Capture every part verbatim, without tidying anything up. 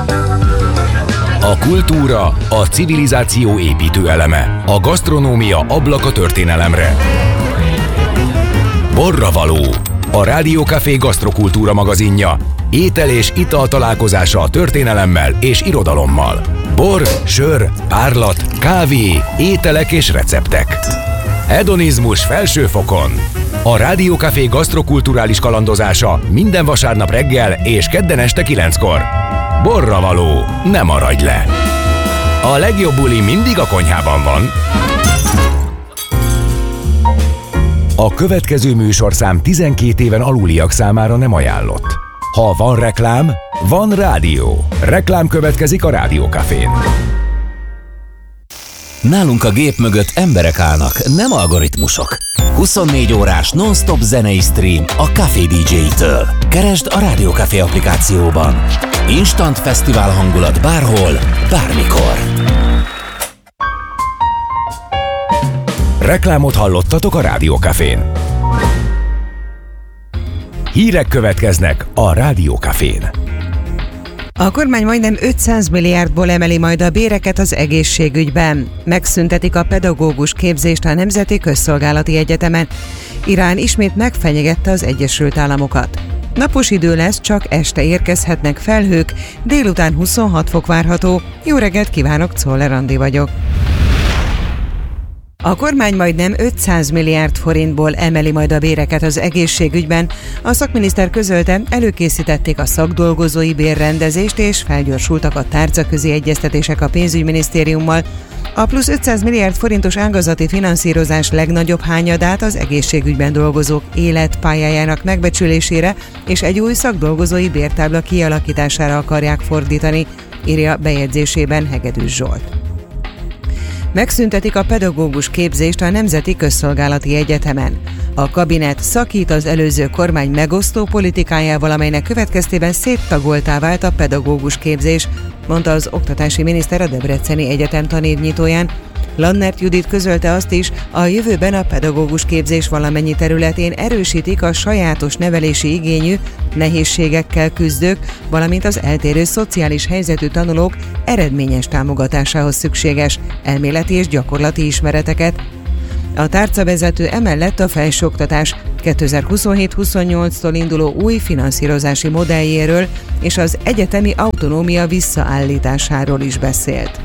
A kultúra, a civilizáció építő eleme. A gasztronómia ablaka történelemre. Borravaló, a Rádiókafé gasztrokultúra magazinja. Étel és ital találkozása a történelemmel és irodalommal. Bor, sör, párlat, kávé, ételek és receptek. Hedonizmus felső fokon. A Rádiókafé gasztrokulturális kalandozása minden vasárnap reggel és kedden este kilenckor. Borravaló, ne maradj le! A legjobb buli mindig a konyhában van. A következő műsorszám tizenkét éven aluliak számára nem ajánlott. Ha van reklám, van rádió. Reklám következik a Rádiókafén. Nálunk a gép mögött emberek állnak, nem algoritmusok. huszonnégy órás non-stop zenei stream a Café dé dzsé-től. Keresd a Rádiókafé applikációban. Instant fesztivál hangulat bárhol, bármikor. Reklámot hallottatok a Rádiókafén. Hírek következnek a Rádiókafén. A kormány majdnem ötszáz milliárdból emeli majd a béreket az egészségügyben. Megszüntetik a pedagógus képzést a Nemzeti Közszolgálati Egyetemen. Irán ismét megfenyegette az Egyesült Államokat. Napos idő lesz, csak este érkezhetnek felhők, délután huszonhat fok várható. Jó reggelt kívánok, Czoller Andi vagyok. A kormány majdnem ötszáz milliárd forintból emeli majd a béreket az egészségügyben. A szakminiszter közölte, előkészítették a szakdolgozói bérrendezést és felgyorsultak a tárcaközi egyeztetések a pénzügyminisztériummal. A plusz ötszáz milliárd forintos ágazati finanszírozás legnagyobb hányadát az egészségügyben dolgozók életpályájának megbecsülésére és egy új szakdolgozói bértábla kialakítására akarják fordítani, írja bejegyzésében Hegedűs Zsolt. Megszüntetik a pedagógus képzést a Nemzeti Közszolgálati Egyetemen. A kabinet szakít az előző kormány megosztó politikájával, amelynek következtében széttagoltá vált a pedagógus képzés, mondta az oktatási miniszter a Debreceni Egyetem tanévnyitóján. Lannert Judit közölte azt is, a jövőben a pedagógus képzés valamennyi területén erősítik a sajátos nevelési igényű, nehézségekkel küzdők, valamint az eltérő szociális helyzetű tanulók eredményes támogatásához szükséges elméleti és gyakorlati ismereteket. A tárcavezető emellett a felsőoktatás kétezer-huszonhét-huszonnyolctól induló új finanszírozási modelljéről és az egyetemi autonómia visszaállításáról is beszélt.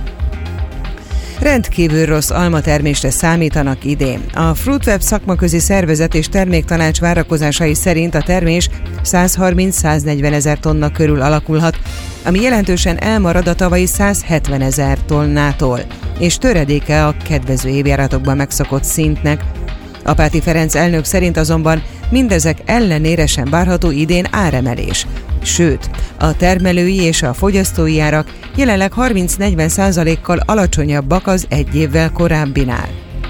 Rendkívül rossz almatermésre számítanak idén. A Fruitweb szakmaközi szervezet és terméktanács várakozásai szerint a termés százharminc-száznegyven ezer tonna körül alakulhat, ami jelentősen elmarad a tavalyi százhetven ezer tonnától, és töredéke a kedvező évjáratokban megszokott szintnek. Apáti Ferenc elnök szerint azonban mindezek ellenére sem várható idén áremelés. Sőt, a termelői és a fogyasztói árak jelenleg harminc-negyven százalékkal alacsonyabbak az egy évvel korábbinál.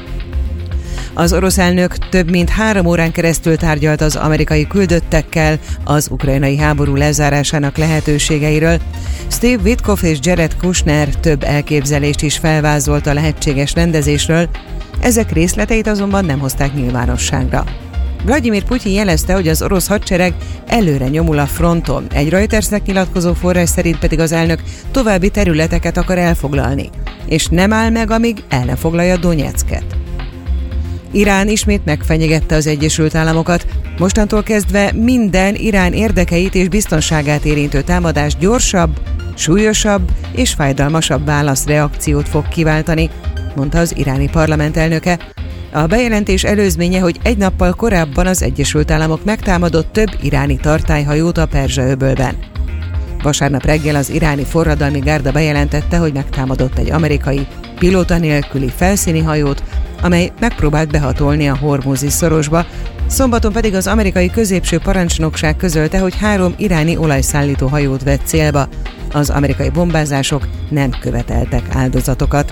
Az orosz elnök több mint három órán keresztül tárgyalt az amerikai küldöttekkel az ukrajnai háború lezárásának lehetőségeiről. Steve Witkoff és Jared Kushner több elképzelést is felvázolt a lehetséges rendezésről, ezek részleteit azonban nem hozták nyilvánosságra. Vladimir Putyin jelezte, hogy az orosz hadsereg előre nyomul a fronton, egy Reutersnek nyilatkozó forrás szerint pedig az elnök további területeket akar elfoglalni, és nem áll meg, amíg el ne foglalja Donyecket. Irán ismét megfenyegette az Egyesült Államokat, mostantól kezdve minden Irán érdekeit és biztonságát érintő támadás gyorsabb, súlyosabb és fájdalmasabb válaszreakciót fog kiváltani, mondta az iráni parlament elnöke. A bejelentés előzménye, hogy egy nappal korábban az Egyesült Államok megtámadott több iráni tartályhajót a Perzsa-öbölben. Vasárnap reggel az iráni forradalmi gárda bejelentette, hogy megtámadott egy amerikai, pilóta nélküli felszíni hajót, amely megpróbált behatolni a Hormuzi szorosba, szombaton pedig az amerikai középső parancsnokság közölte, hogy három iráni olajszállító hajót vett célba. Az amerikai bombázások nem követeltek áldozatokat.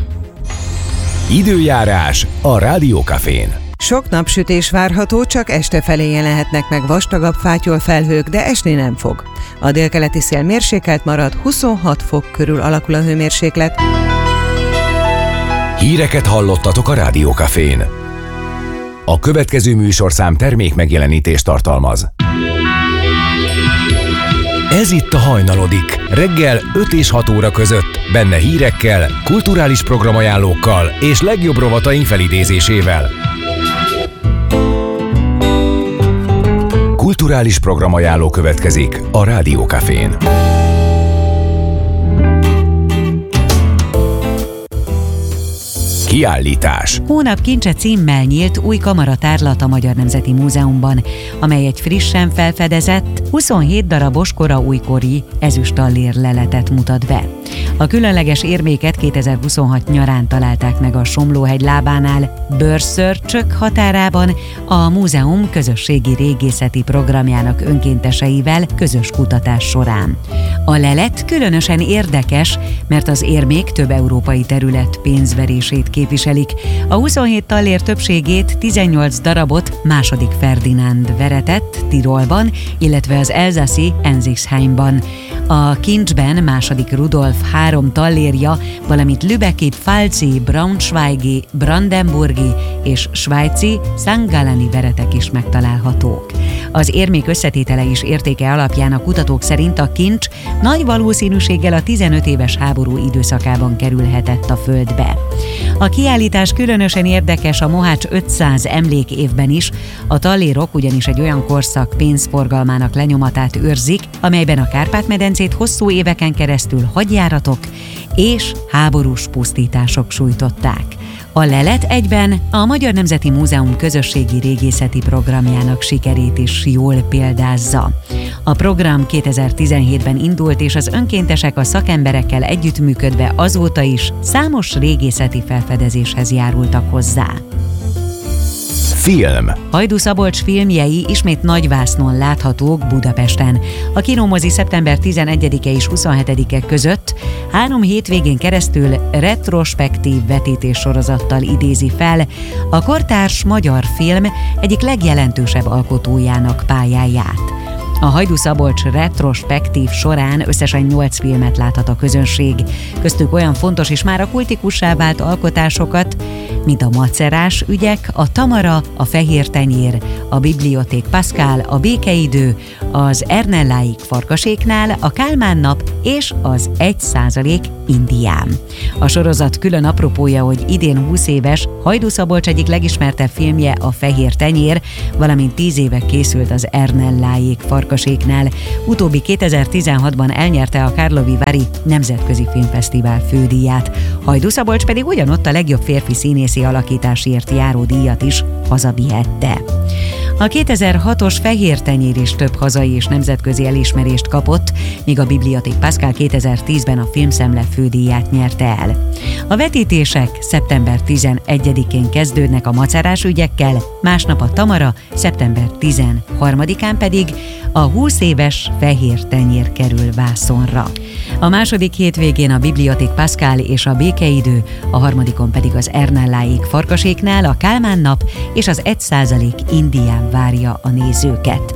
Időjárás a Rádiókafén. Sok napsütés várható, csak este felé jelenhetnek meg vastagabb fátyolfelhők, de esni nem fog. A délkeleti szél mérsékelt marad, huszonhat fok körül alakul a hőmérséklet. Híreket hallottatok a Rádiókafén. A következő műsorszám termék megjelenítést tartalmaz. Ez itt a Hajnalodik, reggel öt és hat óra között, benne hírekkel, kulturális programajánlókkal és legjobb rovataink felidézésével. Kulturális programajánló következik a Rádió Cafén. Kiállítás. Hónap kincse címmel nyílt új kamaratárlat a Magyar Nemzeti Múzeumban, amely egy frissen felfedezett, huszonhét darabos kora újkori ezüstallér leletet mutat be. A különleges érméket kétezer-huszonhat nyarán találták meg a Somlóhegy lábánál, Bőrszörcsök határában a múzeum közösségi régészeti programjának önkénteseivel közös kutatás során. A lelet különösen érdekes, mert az érmék több európai terület pénzverését képviselik. A huszonhét tallér többségét, tizennyolc darabot második Ferdinánd veretett Tirolban, illetve az elzaszi Enzisheimban. A kincsben második Rudolf három tallérja, valamint lübecki, pfalzi, braunschweigi, brandenburgi és svájci Sankt Galleni veretek is megtalálhatók. Az érmék összetétele és értéke alapján a kutatók szerint a kincs nagy valószínűséggel a tizenöt éves háború időszakában kerülhetett a földbe. A kiállítás különösen érdekes a Mohács ötszáz emlékévben is, a tallérok ugyanis egy olyan korszak pénzforgalmának lenyomatát őrzik, amelyben a Kárpát-medencét hosszú éveken keresztül hadjáratok és háborús pusztítások sújtották. A lelet egyben a Magyar Nemzeti Múzeum közösségi régészeti programjának sikerét is jól példázza. A program kétezer-tizenhétben indult, és az önkéntesek a szakemberekkel együttműködve azóta is számos régészeti felfedezéshez járultak hozzá. Film. Hajdú Szabolcs filmjei ismét nagyvásznon láthatók Budapesten. A Kinomozi szeptember tizenegyedike és huszonhetedike között három hétvégén keresztül retrospektív vetítés sorozattal idézi fel a kortárs magyar film egyik legjelentősebb alkotójának pályáját. A Hajdú Szabolcs retrospektív során összesen nyolc filmet láthat a közönség, köztük olyan fontos és már a kultikussá vált alkotásokat, mint a Macerás ügyek, a Tamara, a Fehér tenyér, a Biblioték Pascal, a Békeidő, az Ernelláik Farkaséknál, a Kálmán nap és az egy százalék Indián. A sorozat külön apropója, hogy idén húsz éves Hajdú Szabolcs egyik legismertebb filmje, a Fehér tenyér, valamint tíz éve készült az Ernelláik Farkaséknál. Utóbbi kétezer-tizenhatban elnyerte a Karlovy Vary Nemzetközi Filmfesztivál fődíját. Hajdú Szabolcs pedig ugyanott a legjobb férfi színészi alakításért járó díjat is hazavihette. A kétezer-hatos Fehér tenyér is több hazai és nemzetközi elismerést kapott, míg a Biblioték Pascal kétezer-tízben a Filmszemle fődíját nyerte el. A vetítések szeptember tizenegyedikén kezdődnek a Macerás ügyekkel, másnap a Tamara, szeptember tizenharmadikán pedig a húsz éves Fehér tenyér kerül vászonra. A második hétvégén a Biblioték Pascal és a Békeidő, a harmadikon pedig az Ernelláik Farkaséknál a Kálmán nap és az egy százalék Indián várja a nézőket.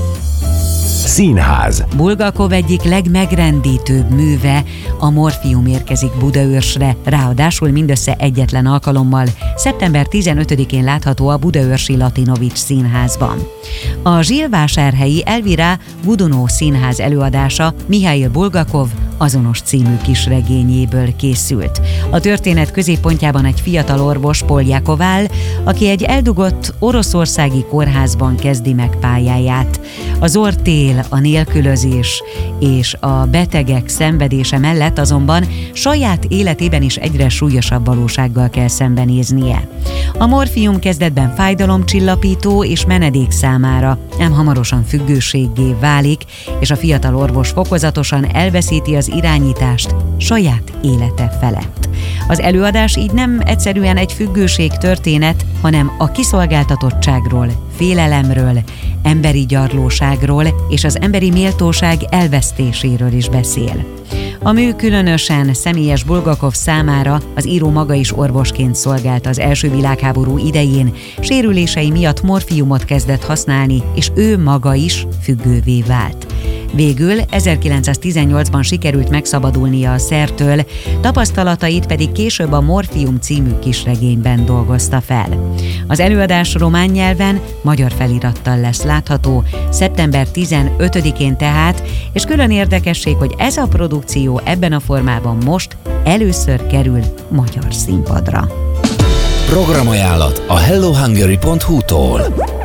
Színház. Bulgakov egyik legmegrendítőbb műve, a Morfium érkezik Budaörsre, ráadásul mindössze egyetlen alkalommal, szeptember tizenötödikén látható a Budaörsi Latinovics Színházban. A zsilvásárhelyi Elvira Godunov Színház előadása Mihail Bulgakov azonos című kisregényéből készült. A történet középpontjában egy fiatal orvos, Poljakov áll, aki egy eldugott oroszországi kórházban kezdi meg pályáját. Az orrtél, a nélkülözés és a betegek szenvedése mellett azonban saját életében is egyre súlyosabb valósággal kell szembenéznie. A morfium kezdetben fájdalomcsillapító és menedék számára, ám hamarosan függőséggé válik, és a fiatal orvos fokozatosan elveszíti az irányítást saját élete felett. Az előadás így nem egyszerűen egy függőség történet, hanem a kiszolgáltatottságról, félelemről, emberi gyarlóságról és az emberi méltóság elvesztéséről is beszél. A mű különösen személyes Bulgakov számára, az író maga is orvosként szolgált az első világháború idején, sérülései miatt morfiumot kezdett használni, és ő maga is függővé vált. Végül ezerkilencszáztizennyolcban sikerült megszabadulnia a szertől, tapasztalatait pedig később a Morfium című kisregényben dolgozta fel. Az előadás román nyelven, magyar felirattal lesz látható, szeptember tizenötödikén tehát, és külön érdekesség, hogy ez a produkció ebben a formában most először kerül magyar színpadra. Programajánlat a hello hungary pont hu-tól.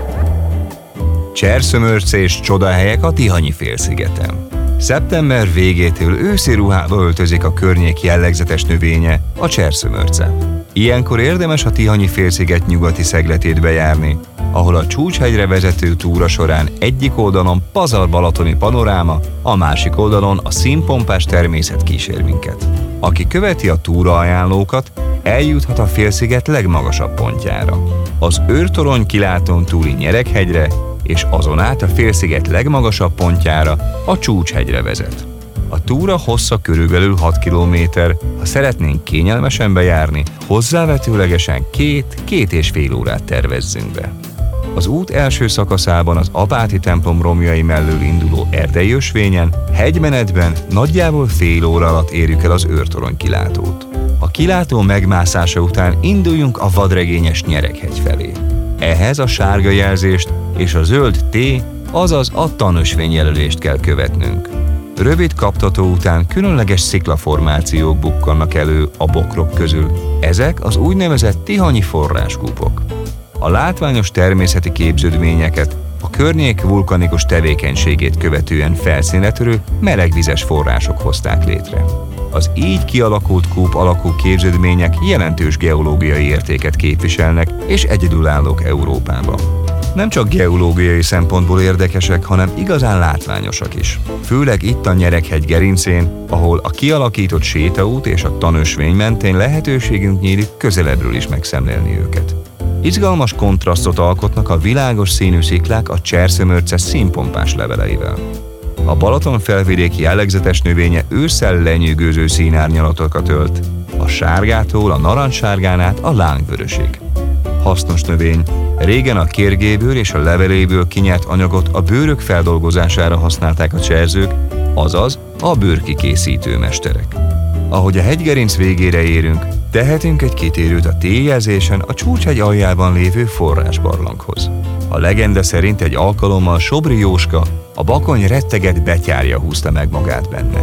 Cserszömörce és csodahelyek a Tihanyi-félszigeten. Szeptember végétől őszi ruhába öltözik a környék jellegzetes növénye, a cserszömörce. Ilyenkor érdemes a Tihanyi-félsziget nyugati szegletét bejárni, ahol a Csúcshegyre vezető túra során egyik oldalon pazar-balatoni panoráma, a másik oldalon a színpompás természet kísér minket. Aki követi a túra ajánlókat, eljuthat a félsziget legmagasabb pontjára, az őrtorony kilátón túli Nyerekhegyre, és azon át a félsziget legmagasabb pontjára, a Csúcshegyre vezet. A túra hossza körülbelül hat kilométer, ha szeretnénk kényelmesen bejárni, hozzávetőlegesen két-két és fél órát tervezzünk be. Az út első szakaszában az Apáti templom romjai mellől induló erdei ösvényen, hegymenetben nagyjából fél óra alatt érjük el az őrtorony kilátót. A kilátó megmászása után induljunk a vadregényes Nyerekhegy felé. Ehhez a sárga jelzést és a zöld T, azaz a tanösvényjelölést kell követnünk. Rövid kaptató után különleges sziklaformációk bukkannak elő a bokrok közül. Ezek az úgynevezett tihanyi forráskúpok. A látványos természeti képződményeket a környék vulkanikus tevékenységét követően felszínre törő melegvizes források hozták létre. Az így kialakult kúp alakú képződmények jelentős geológiai értéket képviselnek és egyedülállók Európában. Nem csak geológiai szempontból érdekesek, hanem igazán látványosak is. Főleg itt a Nyerekhegy gerincén, ahol a kialakított sétaút és a tanösvény mentén lehetőségünk nyílik közelebbről is megszemlélni őket. Izgalmas kontrasztot alkotnak a világos színű sziklák a cserszömörce színpompás leveleivel. A Balaton felvidéki jellegzetes növénye ősszel lenyűgöző színárnyalatokat ölt, a sárgától a narancssárgán át a lángvörösig. Hasznos növény, régen a kérgéből és a leveléből kinyert anyagot a bőrök feldolgozására használták a cserzők, azaz a bőrkikészítő mesterek. Ahogy a hegygerinc végére érünk, tehetünk egy kitérőt a T-jelzésen a Csúcshegy aljában lévő forrásbarlanghoz. A legenda szerint egy alkalommal Sobri Jóska, a bakony retteget betyárja húzta meg magát benne.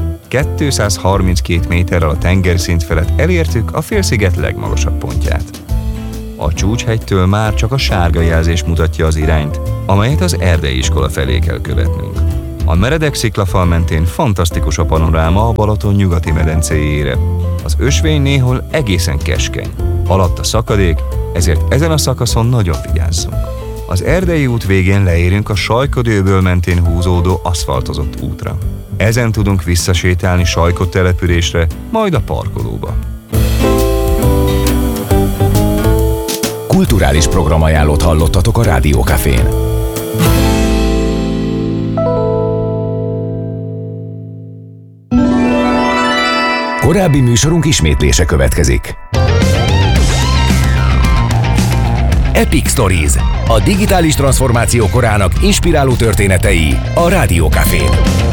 kétszázharminckét méterrel a tengerszint felett elértük a félsziget legmagasabb pontját. A Csúcshegytől már csak a sárga jelzés mutatja az irányt, amelyet az erdei iskola felé kell követnünk. A meredek sziklafal mentén fantasztikus a panoráma a Balaton nyugati medencéjére. Az ösvény néhol egészen keskeny, alatt a szakadék, ezért ezen a szakaszon nagyon vigyázzunk. Az erdei út végén leérünk a Sajkod-öböl mentén húzódó aszfaltozott útra. Ezen tudunk visszasétálni Sajkod településre, majd a parkolóba. Kulturális programajánlót hallottatok a Rádió Cafén. Korábbi műsorunk ismétlése következik. Epic Stories, a digitális transformáció korának inspiráló történetei a Rádió Cafén.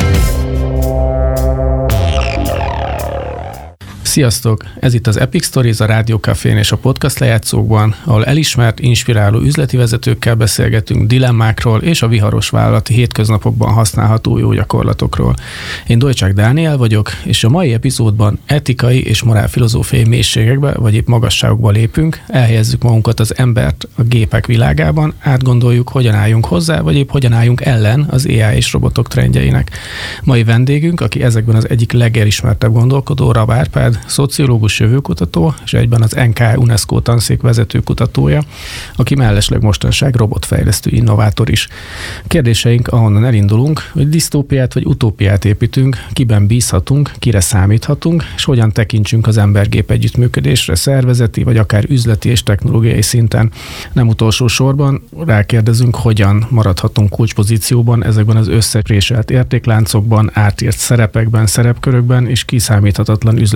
Sziasztok! Ez itt az Epic Stories a Rádió Cafén és a podcast lejátszókban, ahol elismert, inspiráló üzleti vezetőkkel beszélgetünk dilemmákról és a viharos vállalati hétköznapokban használható jó gyakorlatokról. Én Dojcsák Dániel vagyok, és a mai epizódban etikai és morálfilozófiai mélységekbe, vagy épp magasságokba lépünk, elhelyezzük magunkat az embert a gépek világában, átgondoljuk, hogyan álljunk hozzá, vagy épp hogyan álljunk ellen az á i és robotok trendjeinek. Mai vendégünk, aki ezekben az egyik legelismertebb gondolkodó, Rab Árpád, szociológus, jövőkutató, és egyben az en ká UNESCO tanszék vezető kutatója, aki mellesleg mostanság robotfejlesztő innovátor is. Kérdéseink, ahonnan elindulunk, hogy disztópiát vagy utópiát építünk, kiben bízhatunk, kire számíthatunk, és hogyan tekintsünk az ember-gép együttműködésre szervezeti, vagy akár üzleti és technológiai szinten. Nem utolsó sorban rákérdezünk, hogyan maradhatunk kulcspozícióban ezekben az összepréselt értékláncokban, átírt szerepekben, szerepkörökben és kiszámíthatatlan üzleti modell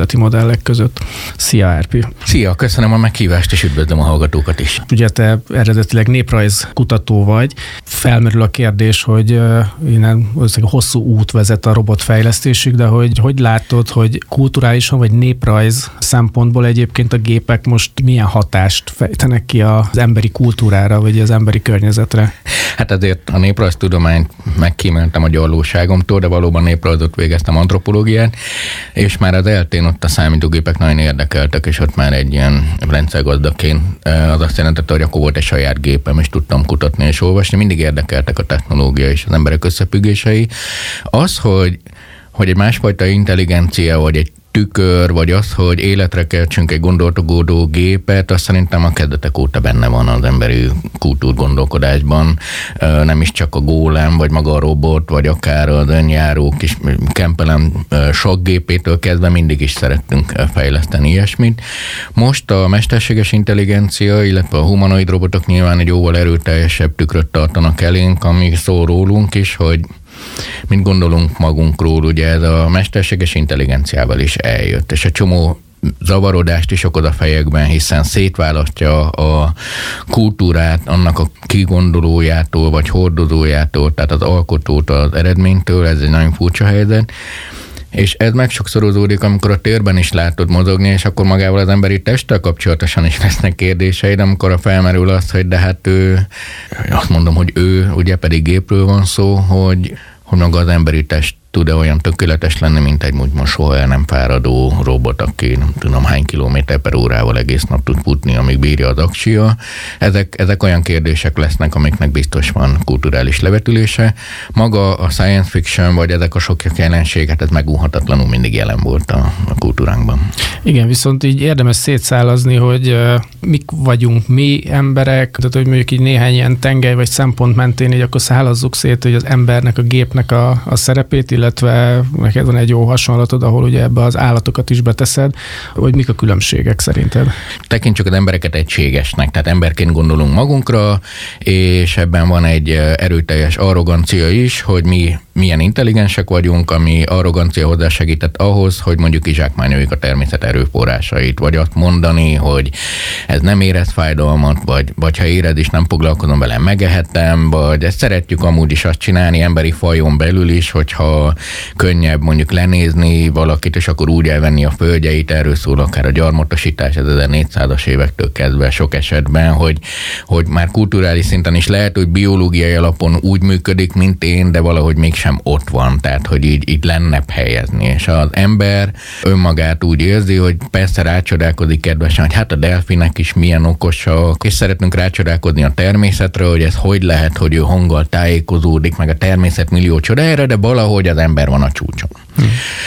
modellek között. Szia, Árpi! Szia, köszönöm a meghívást, és üdvözlöm a hallgatókat is. Ugye te eredetileg néprajz kutató vagy. Felmerül a kérdés, hogy innen hosszú út vezet a robotfejlesztésig, de hogy hogy látod, hogy kulturálisan vagy néprajz szempontból egyébként a gépek most milyen hatást fejtenek ki az emberi kultúrára, vagy az emberi környezetre? Hát azért a néprajztudományt megkíméltem a gyarlóságomtól, de valóban néprajzot végeztem, antropológiát, és már az eltén ott a számítógépek nagyon érdekeltek, és ott már egy ilyen rendszergazdaként az azt jelentette, hogy akkor volt egy saját gépem, és tudtam kutatni és olvasni. Mindig érdekeltek a technológia és az emberek összefüggései. Az, hogy, hogy egy másfajta intelligencia, vagy egy tükör, vagy az, hogy életre keltsünk egy gondolkodó gépet, azt szerintem a kezdetek óta benne van az emberi kultúrgondolkodásban. Nem is csak a gólem, vagy maga a robot, vagy akár az önjáró kis kempelem sakkgépétől kezdve mindig is szerettünk fejleszteni ilyesmit. Most a mesterséges intelligencia, illetve a humanoid robotok nyilván egy jóval erőteljesebb tükröt tartanak elénk, ami szól rólunk is, hogy mint gondolunk magunkról, ugye ez a mesterséges intelligenciával is eljött, és a csomó zavarodást is okoz a fejekben, hiszen szétválasztja a kultúrát annak a kigondolójától, vagy hordozójától, tehát az alkotót az eredménytől, ez egy nagyon furcsa helyzet. És ez megsokszorozódik, amikor a térben is látod mozogni, és akkor magával az emberi testtel kapcsolatosan is lesznek kérdéseid, amikor a felmerül az, hogy de hát ő, azt mondom, hogy ő, ugye pedig gépről van szó, hogy, hogy maga az emberi test tud-e olyan tökéletes lenni, mint egy úgymond soha el nem fáradó robot, aki nem tudom hány kilométer per órával egész nap tud futni, amíg bírja az aksia. Ezek, ezek olyan kérdések lesznek, amiknek biztos van kulturális levetülése. Maga a science fiction, vagy ezek a sok jelenség, hát ez megúhatatlanul mindig jelen volt a, a kultúránkban. Igen, viszont így érdemes szétszálazni, hogy uh, mik vagyunk mi emberek, tehát hogy mondjuk így néhány ilyen tengely vagy szempont mentén, így akkor szálazzuk szét, hogy az embernek, a gépnek a, a szerepét, illetve neked van egy jó hasonlatod, ahol ugye ebbe az állatokat is beteszed, hogy mik a különbségek szerinted? Tekintsük az embereket egységesnek, tehát emberként gondolunk magunkra, és ebben van egy erőteljes arrogancia is, hogy mi milyen intelligensek vagyunk, ami arrogancia hozzásegített ahhoz, hogy mondjuk kizsákmányoljuk a természet erőforrásait, vagy azt mondani, hogy ez nem érez fájdalmat, vagy, vagy ha érez is, nem foglalkozom vele, megehetem, vagy ezt szeretjük amúgy is azt csinálni emberi fajon belül is, hogyha könnyebb mondjuk lenézni valakit, és akkor úgy elvenni a földjeit, erről szól akár a gyarmatosítás az ezernégyszázas évektől kezdve sok esetben, hogy, hogy már kulturális szinten is lehet, hogy biológiai alapon úgy működik, mint én, de valahogy mégsem ott van, tehát hogy így, így lennebb helyezni. És az ember önmagát úgy érzi, hogy persze rácsodálkozik kedvesen, hogy hát a delfinek is milyen okosak, és szeretünk rácsodálkozni a természetre, hogy ez hogy lehet, hogy ő hanggal tájékozódik, meg a természet millió csodájára, de valahogy az ember van a csúcson. Hmm.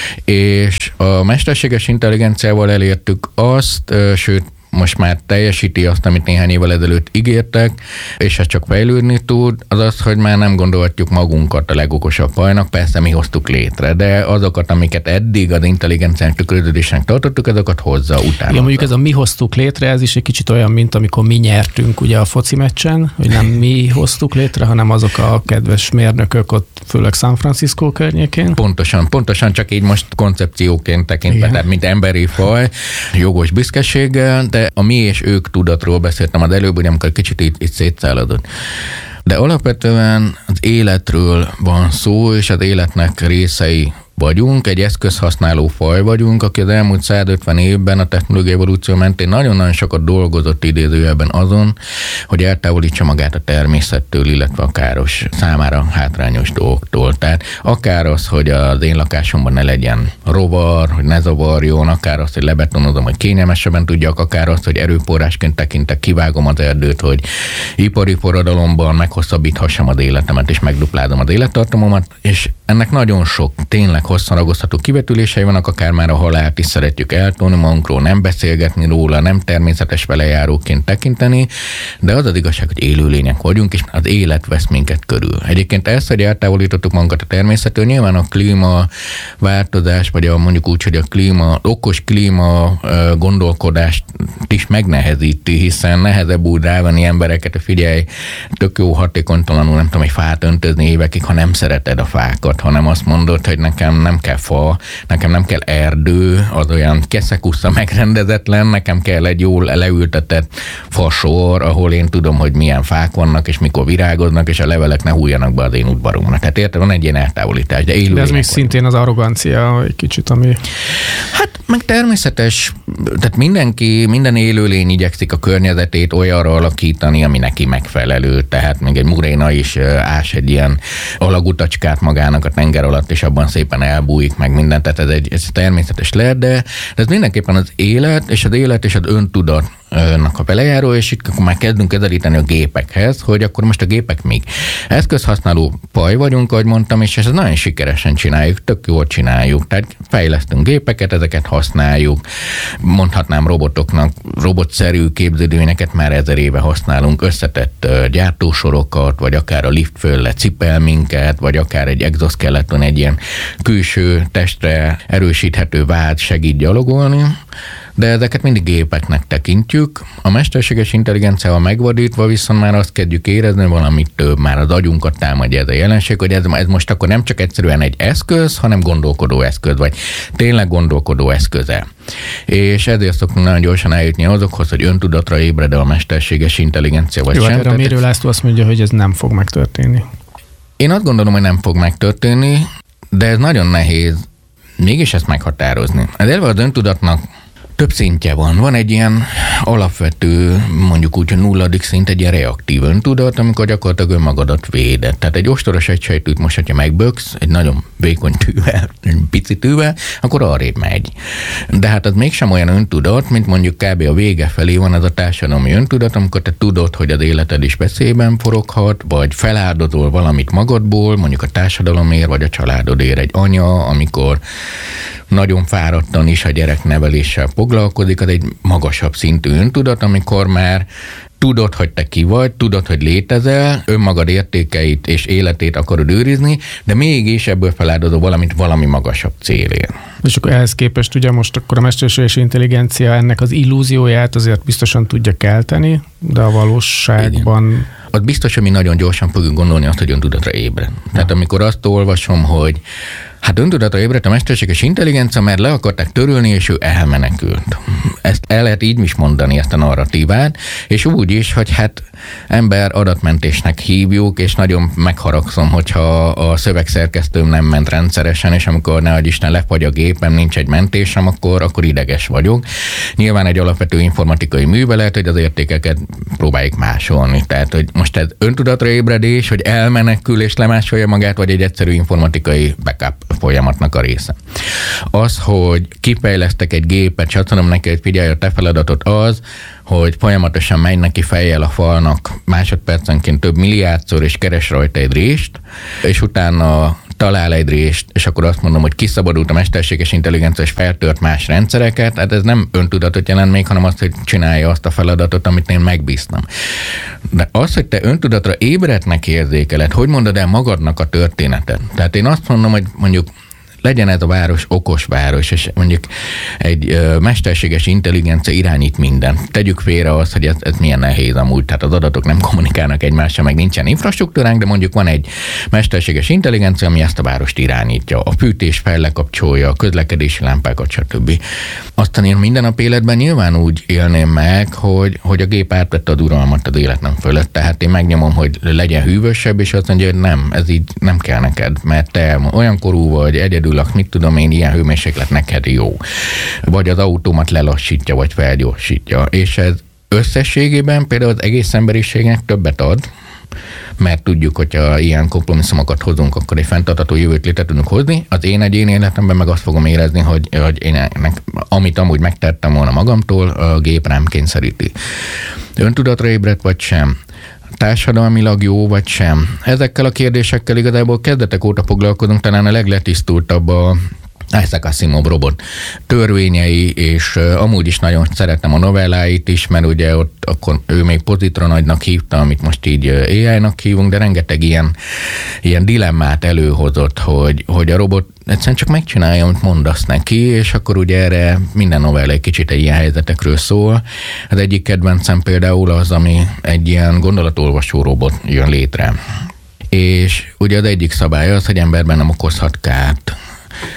És a mesterséges intelligenciával elértük azt, sőt, most már teljesíti azt, amit néhány évvel ezelőtt ígértek, és ez csak fejlődni tud, az az, hogy már nem gondolhatjuk magunkat a legokosabb fajnak, persze mi hoztuk létre, de azokat, amiket eddig az intelligenciánk tükröződésnek tartottuk, azokat hozza utána. Igen, mondjuk ez a mi hoztuk létre, ez is egy kicsit olyan, mint amikor mi nyertünk ugye a foci meccsen, hogy nem mi hoztuk létre, hanem azok a kedves mérnökök ott, főleg San Francisco környékén. Pontosan, pontosan, csak így most koncepcióként tekintve, tehát mint emberi faj, jogos büszkeséggel, de a mi és ők tudatról beszéltem az előbb, hogy amikor kicsit itt, itt szétszállodott. De alapvetően az életről van szó, és az életnek részei vagyunk, egy eszközhasználó faj vagyunk, aki az elmúlt százötven évben a technológiai evolúció mentén nagyon-nagyon sokat dolgozott idézőjelben azon, hogy eltávolítsa magát a természettől, illetve a káros, számára hátrányos dolgoktól. Tehát akár az, hogy az én lakásomban ne legyen rovar, hogy ne zavarjon, akár az, hogy lebetonozom, hogy kényelmesebben tudjak, akár az, hogy erőforrásként tekintek, kivágom az erdőt, hogy ipari forradalomban meghosszabbíthassam az életemet, és megduplázom az élettartamomat, és ennek nagyon sok tényleg hosszan ragozható kivetülései vannak, akár már a halált is szeretjük eltolni magunkról, nem beszélgetni róla, nem természetes velejáróként tekinteni, de az az igazság, hogy élőlények vagyunk, és az élet vesz minket körül. Egyébként ezt, hogy eltávolítottuk magunkat a természettől, nyilván a klímaváltozás, vagy a, mondjuk úgy, hogy a klíma, okos klíma gondolkodást is megnehezíti, hiszen nehezebb úgy rávenni embereket, hogy figyelj, tök jó hatékonytalanul, nem tudom, egy fát öntözni évekig, ha nem szereted a fákat, hanem azt mondod, hogy nekem nekem nem kell fa, nekem nem kell erdő, az olyan keszekusza megrendezetlen, nekem kell egy jól leültetett fasor, ahol én tudom, hogy milyen fák vannak, és mikor virágoznak, és a levelek ne hújjanak be az én udvaromra. Tehát érted, van egy ilyen eltávolítás, de élő. De ez még szintén az arrogancia egy kicsit, ami... Hát meg természetes, tehát mindenki, minden élőlény igyekszik a környezetét olyanra alakítani, ami neki megfelelő. Tehát még egy muréna is ás egy ilyen alagutacskát magának a tenger alatt, és abban szépen elbújik meg mindent. Tehát ez egy ez természetes lehet, de, de ez mindenképpen az élet, és az élet és az öntudatnak a belejáró, és itt akkor már kezdünk közelíteni a gépekhez, hogy akkor most a gépek még eszközhasználó paj vagyunk, ahogy mondtam, és ezt nagyon sikeresen csináljuk, tök jól csináljuk. Tehát fejlesztünk gépeket, ezeket használjuk. Mondhatnám robotoknak, robotszerű képződményeket már ezer éve használunk, összetett gyártósorokat, vagy akár a lift föl lecipel minket, vagy akár egy exoskeleton, egy ilyen külső testre erősíthető vád segít gyalogolni, de ezeket mindig gépeknek tekintjük. A mesterséges intelligenciával megvadítva viszont már azt kezdjük érezni, valamit több, már az agyunkat támadja ez a jelenség, hogy ez, ez most akkor nem csak egyszerűen egy eszköz, hanem gondolkodó eszköz, vagy tényleg gondolkodó eszköze. És ezért szoktunk nagyon gyorsan eljutni azokhoz, hogy öntudatra ébred a mesterséges intelligencia, vagy Jó, sem. Erre a Mérő László azt mondja, hogy ez nem fog megtörténni. Én azt gondolom, hogy nem fog megtörténni, de ez nagyon nehéz mégis ezt meghatározni. Az elve az öntudatnak több szintje van. Van egy ilyen alapvető, mondjuk úgy, hogy nulladik szint, egy ilyen reaktív öntudat, amikor gyakorlatilag önmagadat véded. Tehát egy ostoros egysejtűt most, hogyha megböksz, egy nagyon vékony tűvel, egy pici tűvel, akkor arrébb megy. De hát az mégsem olyan öntudat, mint mondjuk kb. A vége felé van az a társadalmi öntudat, amikor te tudod, hogy az életed is veszélyben foroghat, vagy feláldozol valamit magadból, mondjuk a társadalomért, vagy a családodért. Egy anya, amikor nagyon fáradtan is a gyerekneveléssel foglalkozik, az egy magasabb szintű öntudat, amikor már tudod, hogy te ki vagy, tudod, hogy létezel, önmagad értékeit és életét akarod őrizni, de mégis ebből feláldozol valamit valami magasabb célért. És akkor ehhez képest ugye most akkor a mesterséges intelligencia ennek az illúzióját azért biztosan tudja kelteni, de a valóságban... Igen. Az biztos, hogy mi nagyon gyorsan fogjuk gondolni azt, hogy öntudatra ébred. Tehát amikor azt olvasom, hogy hát öntudatra ébredt a mesterséges intelligencia, mert le akarták törölni, és ő elmenekült. Ezt el lehet így is mondani, ezt a narratívát, és úgy is, hogy hát ember adatmentésnek hívjuk, és nagyon megharagszom, hogyha a szövegszerkesztőm nem ment rendszeresen, és amikor nehogy Isten lefagy a gépem, nincs egy mentésem, akkor, akkor ideges vagyok. Nyilván egy alapvető informatikai művelet, hogy az értékeket próbáljuk másolni. Tehát, hogy most ez öntudatra ébredés, hogy elmenekül és lemásolja magát, vagy egy egyszerű informatikai backup folyamatnak a része. Az, hogy kifejlesztek egy gépet, és azt mondom neki, hogy figyelj, a te feladatod az, hogy folyamatosan megy neki fejjel a falnak másodpercenként több milliárdszor, és keres rajta egy rést, és utána talál egy rést, és akkor azt mondom, hogy kiszabadult a mesterséges intelligencia, és feltört más rendszereket, hát ez nem öntudatot jelent még, hanem azt, hogy csinálja azt a feladatot, amit én megbíztam. De az, hogy te öntudatra ébredtnek érzékeled, hogy mondod el magadnak a történetet? Tehát én azt mondom, hogy mondjuk legyen ez a város okos város, és mondjuk egy ö, mesterséges intelligencia irányít mindent. Tegyük félre azt, hogy ez, ez milyen nehéz amúgy, tehát az adatok nem kommunikálnak egymással, meg nincsen infrastruktúránk, de mondjuk van egy mesterséges intelligencia, ami ezt a várost irányítja. A fűtés fellekapcsolja, a közlekedési lámpákat, stb. Aztán én minden nap életben nyilván úgy élném meg, hogy, hogy a gép átvette az uralmat az életem fölött. Tehát én megnyomom, hogy legyen hűvösebb, és azt mondja, hogy nem, ez így nem kell neked, mert te olyan korú vagy, egyedül laksz, mit tudom én, ilyen hőmérséklet neked jó. Vagy az autómat lelassítja, vagy felgyorsítja. És ez összességében például az egész emberiségnek többet ad, mert tudjuk, hogyha ilyen kompromisszumokat hozunk, akkor egy fenntartható jövőt létre tudunk hozni. Az én egyéni életemben meg azt fogom érezni, hogy, hogy én ennek, amit amúgy megtettem volna magamtól, a gép rám kényszeríti. Öntudatra ébredt vagy sem? Társadalmilag jó vagy sem? Ezekkel a kérdésekkel igazából kezdetek óta foglalkozunk, talán a legletisztultabb a Isaac Asimov robot törvényei, és uh, amúgy is nagyon szeretem a novelláit is, mert ugye ott akkor ő még pozitronagynak hívta, amit most így uh, á í-nak hívunk, de rengeteg ilyen, ilyen dilemmát előhozott, hogy, hogy a robot egyszerűen csak megcsinálja, amit mondasz neki, és akkor ugye erre minden novella egy kicsit egy ilyen helyzetekről szól. Az egyik kedvencem például az, ami egy ilyen gondolatolvasó robot jön létre. És ugye az egyik szabály az, hogy emberben nem okozhat kárt.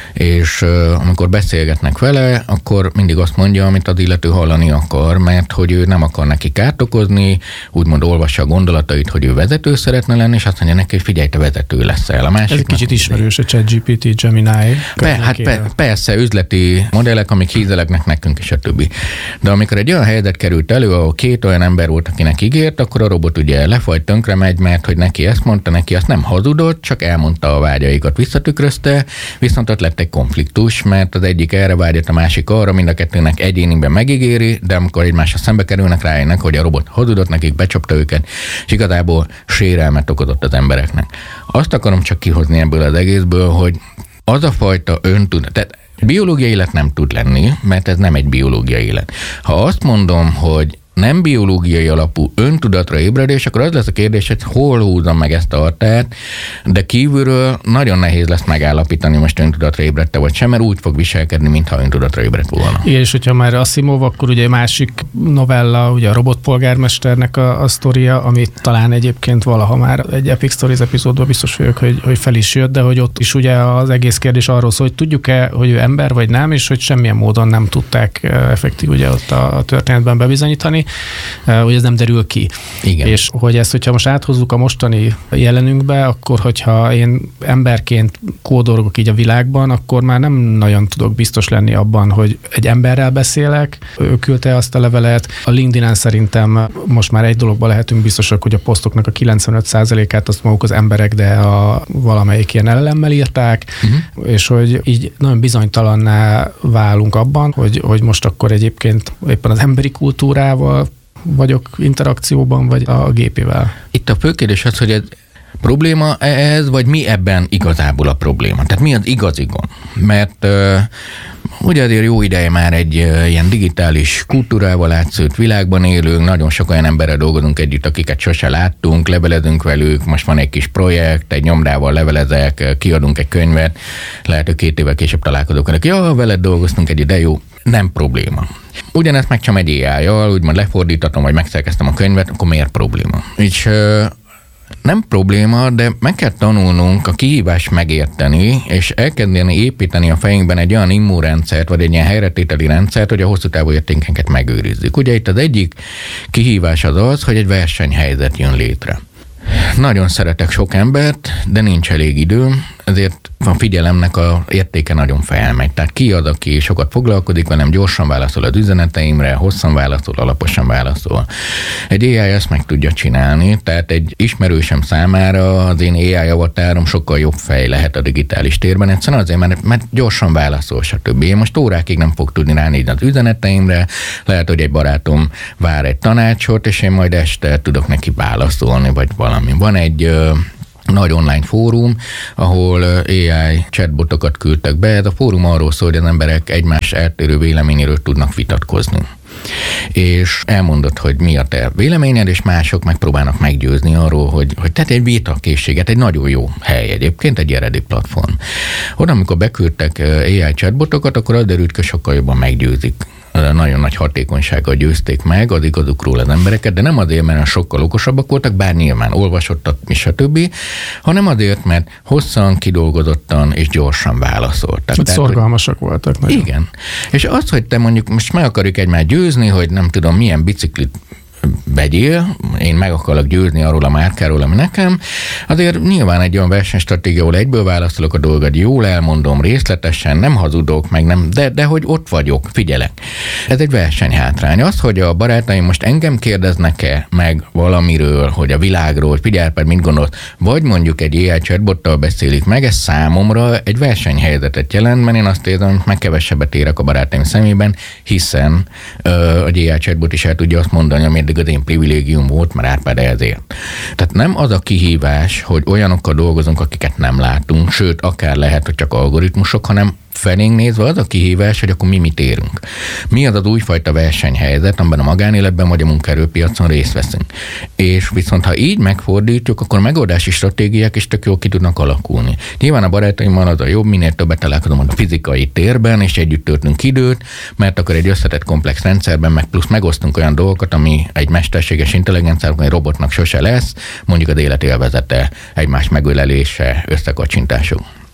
és uh, amikor beszélgetnek vele, akkor mindig azt mondja, amit az illető hallani akar, mert hogy ő nem akar neki kárt okozni, úgymond olvassa a gondolatait, hogy ő vezető szeretne lenni, és azt mondja neki, hogy figyelj, te vezető leszel. A másik ez kicsit ismerős a ChatGPT, Gemini. Pe, hát pe, persze, üzleti modellek, amik hízelegnek nekünk, és a többi. De amikor egy olyan helyzet került elő, ahol két olyan ember volt, akinek ígért, akkor a robot ugye lefagy, tönkre megy, mert hogy neki ezt mondta, neki azt nem hazudott, csak elmondta a vágyaikat, visszatükrözte, viszont ott lett egy konfliktus, mert az egyik erre vágyott, a másik arra, mind a kettőnek egyéniben megígéri, de amikor egymásra szembe kerülnek, rájönnek, hogy a robot hazudott nekik, becsapta őket, és igazából sérelmet okozott az embereknek. Azt akarom csak kihozni ebből az egészből, hogy az a fajta öntudat, tehát biológiai élet nem tud lenni, mert ez nem egy biológiai élet. Ha azt mondom, hogy nem biológiai alapú öntudatra ébredés, akkor az lesz a kérdés, hogy hol húzom meg ezt a határt, de kívülről nagyon nehéz lesz megállapítani, most öntudatra ébredte vagy sem, mert úgy fog viselkedni, mintha öntudatra ébredt volna. Igen, és hogyha már Asimov, akkor ugye másik novella, ugye a robotpolgármesternek a, a sztoria, amit talán egyébként valaha már egy Epic Stories epizódban biztos vagyok, hogy, hogy fel is jött, de hogy ott is ugye az egész kérdés arról szól, hogy tudjuk-e, hogy ő ember vagy nem, és hogy semmilyen módon nem tudták effektív ugye ott a, a történetben bebizonyítani, hogy ez nem derül ki. Igen. És hogy ezt, hogyha most áthozzuk a mostani jelenünkbe, akkor hogyha én emberként kódolgok így a világban, akkor már nem nagyon tudok biztos lenni abban, hogy egy emberrel beszélek, ő küldte azt a levelet. A LinkedIn-en szerintem most már egy dologban lehetünk biztosak, hogy a posztoknak a kilencvenöt százalékát azt maguk az emberek, de a valamelyik ilyen ellenemmel írták, uh-huh. és hogy így nagyon bizonytalanná válunk abban, hogy, hogy most akkor egyébként éppen az emberi kultúrával vagyok interakcióban, vagy a gépével. Itt a fő kérdés az, hogy ez probléma ez, vagy mi ebben igazából a probléma? Tehát mi az igazi gond? Mert uh, ugye azért jó ideje már egy uh, ilyen digitális kultúrával átszőtt világban élünk, nagyon sok olyan emberrel dolgozunk együtt, akiket sose láttunk, levelezünk velük, most van egy kis projekt, egy nyomdával levelezek, kiadunk egy könyvet, lehet, hogy két évvel később találkozok velük, ja, veled dolgoztunk együtt, de jó, nem probléma. Ugyanezt megcsom egy á í-jal, úgymond lefordítatom, vagy megszerkeztem a könyvet, akkor miért probléma? És uh, nem probléma, de meg kell tanulnunk a kihívást megérteni, és elkezdeni építeni a fejünkben egy olyan immunrendszert, vagy egy ilyen helyretételi rendszert, hogy a hosszú távú értékeinket megőrizzük. Ugye itt az egyik kihívás az az, hogy egy versenyhelyzet jön létre. Nagyon szeretek sok embert, de nincs elég időm, ezért a figyelemnek a értéke nagyon felmegy. Tehát ki az, aki sokat foglalkozik velem, gyorsan válaszol az üzeneteimre, hosszan válaszol, alaposan válaszol. Egy á í ezt meg tudja csinálni, tehát egy ismerősem számára az én á í avatárom sokkal jobb fej lehet a digitális térben, egyszerűen azért, mert, mert gyorsan válaszol, stb. Én most órákig nem fog tudni ránézni az üzeneteimre, lehet, hogy egy barátom vár egy tanácsot, és én majd este tudok neki válaszolni, vagy valami. Van egy nagy online fórum, ahol á í chatbotokat küldtek be. Ez a fórum arról szól, hogy az emberek egymás eltérő véleményéről tudnak vitatkozni. És elmondod, hogy mi a te véleményed, és mások megpróbálnak meggyőzni arról, hogy, hogy tehát egy vitakészséget, egy nagyon jó hely egyébként, egy eredeti platform. Oda, amikor beküldtek á í chatbotokat, akkor az derült, hogy sokkal jobban meggyőzik. Nagyon nagy hatékonysággal győzték meg az igazukról az embereket, de nem azért, mert sokkal okosabbak voltak, bár nyilván olvasottak, és a többi, hanem azért, mert hosszan, kidolgozottan és gyorsan válaszoltak. Tehát, szorgalmasak hogy... voltak. Nagyon. Igen. És az, hogy te mondjuk most meg akarjuk egymást győzni, hogy nem tudom, milyen biciklit vegyél, én meg akarok győzni arról a márkáról, ami nekem, azért nyilván egy olyan versenystratégia, ahol egyből válaszolok a dolgot, jól elmondom részletesen, nem hazudok, meg nem, de, de hogy ott vagyok, figyelek. Ez egy versenyhátrány. Az, hogy a barátaim most engem kérdeznek-e meg valamiről, hogy a világról, figyelj, mert mit gondolsz, vagy mondjuk egy á í chatbottal beszélik meg, ez számomra egy versenyhelyzetet jelent, mert én azt érzem, hogy meg kevesebbet érek a barátaim szemében, hiszen uh, egy á í chatbot is el tudja azt mondani, ami eddig az én privilégium volt, mert Árpád ezért. Tehát nem az a kihívás, hogy olyanokkal dolgozunk, akiket nem látunk, sőt, akár lehet, hogy csak algoritmusok, hanem felénk nézve az a kihívás, hogy akkor mi mit érünk. Mi az az újfajta versenyhelyzet, amiben a magánéletben vagy a munkaerőpiacon részt veszünk. És viszont ha így megfordítjuk, akkor a megoldási stratégiák is tök jól ki tudnak alakulni. Nyilván a barátaimmal az a jobb, minél többet találkozom a fizikai térben, és együtt töltünk időt, mert akkor egy összetett komplex rendszerben meg plusz megosztunk olyan dolgokat, ami egy mesterséges intelligenciának, egy robotnak sose lesz, mondjuk az élet élvezete, egymás megölelése, összekacsintások.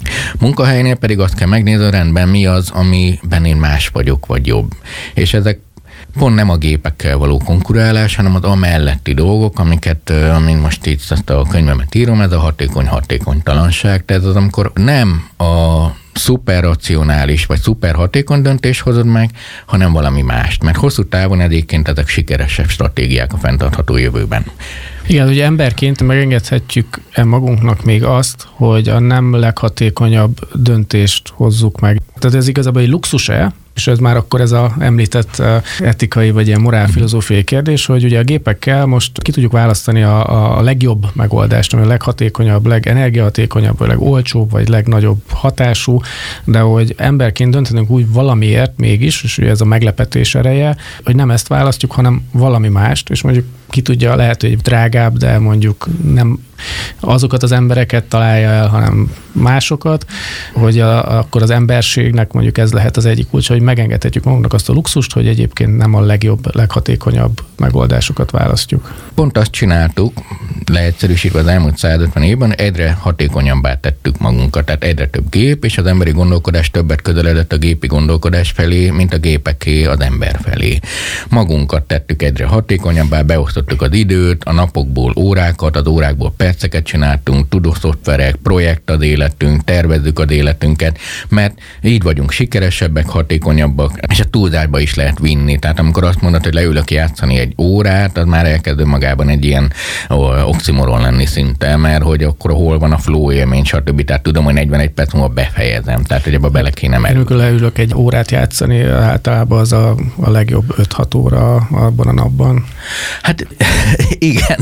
Munkahelynél pedig azt kell megnézni, rendben mi az, amiben én más vagyok, vagy jobb. És ezek pont nem a gépekkel való konkurálás, hanem az amelletti dolgok, amiket, amin most így ezt a könyvemet írom, ez a hatékony hatékonytalanság. Tehát az, amikor nem a szuperracionális vagy szuperhatékony döntés hozod meg, hanem valami mást. Mert hosszú távon egyébként ezek sikeresebb stratégiák a fenntartható jövőben. Igen, ugye emberként megengedhetjük magunknak még azt, hogy a nem leghatékonyabb döntést hozzuk meg. Tehát ez igazából egy luxus-e, és ez már akkor ez a említett etikai vagy ilyen morálfilozófiai kérdés, hogy ugye a gépekkel most ki tudjuk választani a, a legjobb megoldást, ami a leghatékonyabb, legenergiahatékonyabb, vagy legolcsóbb, vagy legnagyobb hatású, de hogy emberként döntenünk úgy valamiért mégis, és ugye ez a meglepetés ereje, hogy nem ezt választjuk, hanem valami mást, és mondjuk ki tudja, lehet, hogy drágább, de mondjuk nem azokat az embereket találja el, hanem másokat, hogy a, akkor az emberségnek mondjuk ez lehet az egyik kulcs, hogy megengedhetjük magunknak azt a luxust, hogy egyébként nem a legjobb, leghatékonyabb megoldásokat választjuk. Pont azt csináltuk, leegyszerűsítve az elmúlt százötven évben, egyre hatékonyabbá tettük magunkat, tehát egyre több gép, és az emberi gondolkodás többet közeledett a gépi gondolkodás felé, mint a gépeké az ember felé. Magunkat tettük egyre hatékonyabbá, beosztottuk az időt, a napokból órákat, az órákból perceket csináltunk, tudószoftverek, projekt az életünk, tervezzük az életünket, mert így vagyunk sikeresebbek, hatékonyabbak, és a túlzásba is lehet vinni. Tehát amikor azt mondod, hogy leülök játszani egy órát, az már elkezd magában egy ilyen oximoron lenni szinte, mert hogy akkor hol van a flow élmény, stb. Tehát tudom, hogy negyvenegy perc múlva befejezem, tehát hogy ebbe bele kéne merülni. Amikor leülök egy órát játszani, általában az a, a legjobb öt-hat óra abban a napban. Hát igen,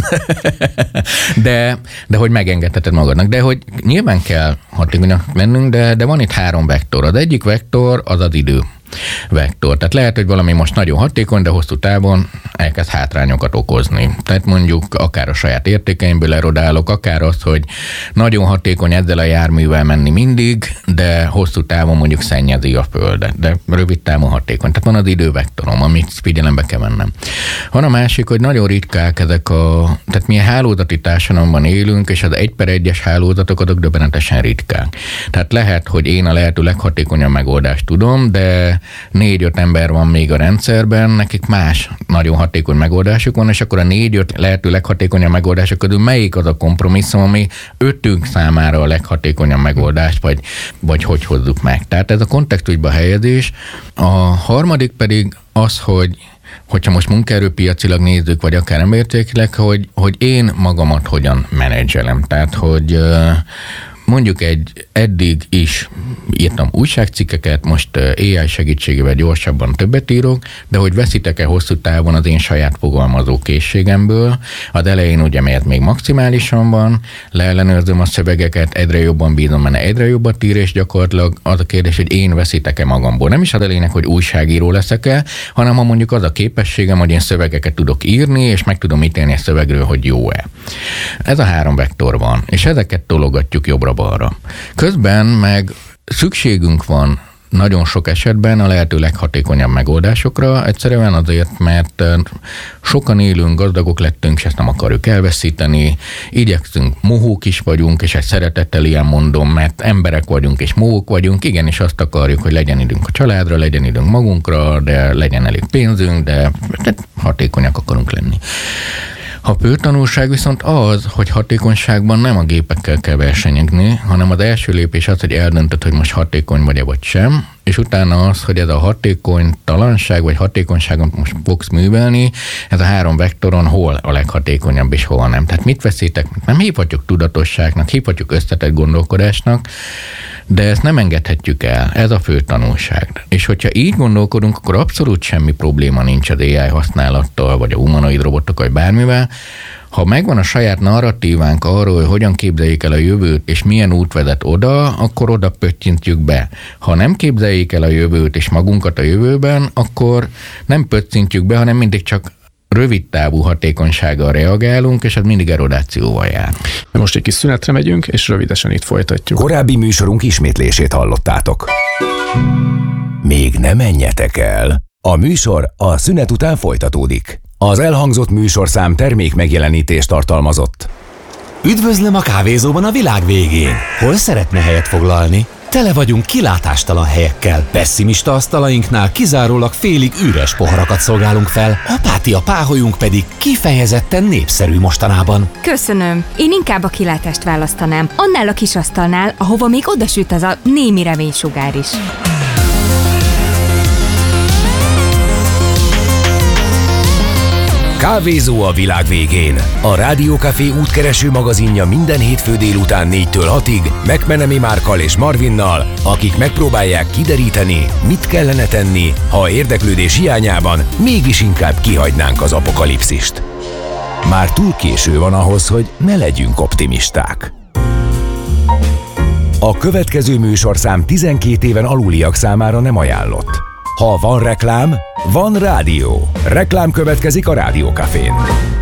de, de hogy megengedheted magadnak, de hogy nyilván kell hatékonyak lennünk, de, de van itt három vektor. Az egyik vektor az az idő vektor. Tehát lehet, hogy valami most nagyon hatékony, de hosszú távon elkezd hátrányokat okozni. Tehát mondjuk akár a saját értékeimből erodálok, akár az, hogy nagyon hatékony ezzel a járművel menni mindig, de hosszú távon mondjuk szennyezi a földet, de rövid távon hatékony. Tehát van az idővektorom, amit figyelembe kell vennem. Van a másik, hogy nagyon ritkák ezek a, tehát milyen hálózati társadalomban élünk, és az egy per egyes hálózatok azok döbbenetesen ritkák. Tehát lehet, hogy én a lehető leghatékonyabb megoldást tudom, de négy-öt ember van még a rendszerben, nekik más nagyon hatékony megoldásuk van, és akkor a négy-öt lehető leghatékonyabb megoldások közül melyik az a kompromisszum, ami ötünk számára a leghatékonyabb megoldás, vagy, vagy hogy hozzuk meg. Tehát ez a kontextusba helyezés. A harmadik pedig az, hogy hogyha most munkaerőpiacilag nézzük, vagy akár emberértékileg, hogy, hogy én magamat hogyan menedzselem. Tehát, hogy mondjuk egy eddig is írtam újságcikkeket, most á i segítségével gyorsabban többet írok, de hogy veszítek-e hosszú távon az én saját fogalmazó készségemből. Az elején ugye, mert még maximálisan van, leellenőrzöm a szövegeket, egyre jobban bízom benne, egyre jobbat ír, és gyakorlatilag az a kérdés, hogy én veszítek-e magamból. Nem is az elejének, hogy újságíró leszek-e, hanem ha mondjuk az a képességem, hogy én szövegeket tudok írni, és meg tudom ítélni a szövegről, hogy jó-e. Ez a három vektor van, és ezeket tologatjuk jobbra-balra. Közben meg szükségünk van nagyon sok esetben a lehető leghatékonyabb megoldásokra, egyszerűen azért, mert sokan élünk, gazdagok lettünk, és ezt nem akarjuk elveszíteni, igyekszünk, mohók is vagyunk, és egy szeretettel ilyen mondom, mert emberek vagyunk, és mohók vagyunk, igenis azt akarjuk, hogy legyen időnk a családra, legyen időnk magunkra, de legyen elég pénzünk, de hatékonyak akarunk lenni. A fő tanulság viszont az, hogy hatékonyságban nem a gépekkel kell versenyezni, hanem az első lépés az, hogy eldöntöd, hogy most hatékony vagy-e vagy sem, és utána az, hogy ez a hatékonytalanság vagy hatékonyságon most fogsz művelni, ez a három vektoron hol a leghatékonyabb és hol nem. Tehát mit veszítek? Nem hívhatjuk tudatosságnak, hívhatjuk összetett gondolkodásnak, de ezt nem engedhetjük el. Ez a fő tanulság. És hogyha így gondolkodunk, akkor abszolút semmi probléma nincs az á i használattal, vagy a humanoid robotok, vagy bármivel. Ha megvan a saját narratívánk arról, hogy hogyan képzeljék el a jövőt, és milyen út vezet oda, akkor oda pöttyintjük be. Ha nem képzeljék el a jövőt, és magunkat a jövőben, akkor nem pöttyintjük be, hanem mindig csak rövid távú hatékonysággal reagálunk, és az mindig erodációval jár. Most egy kis szünetre megyünk, és rövidesen itt folytatjuk. Korábbi műsorunk ismétlését hallottátok. Még ne menjetek el! A műsor a szünet után folytatódik. Az elhangzott műsorszám termék megjelenítést tartalmazott. Üdvözlöm a kávézóban a világ végén. Hol szeretne helyet foglalni? Tele vagyunk kilátástalan helyekkel. Pessimista asztalainknál kizárólag félig üres poharakat szolgálunk fel, apátia páholyunk pedig kifejezetten népszerű mostanában. Köszönöm. Én inkább a kilátást választanám. Annál a kis asztalnál, ahova még odasüt az a némi reménysugár is. Kávézó a világ végén. A Rádió Café útkereső magazinja minden hétfő délután négytől hatig McMenemy Márkkal és Marvinnal, akik megpróbálják kideríteni, mit kellene tenni, ha érdeklődés hiányában mégis inkább kihagynánk az apokalipszist. Már túl késő van ahhoz, hogy ne legyünk optimisták. A következő műsorszám tizenkét éven aluliak számára nem ajánlott. Ha van reklám, van rádió. Reklám következik a Rádió Cafén.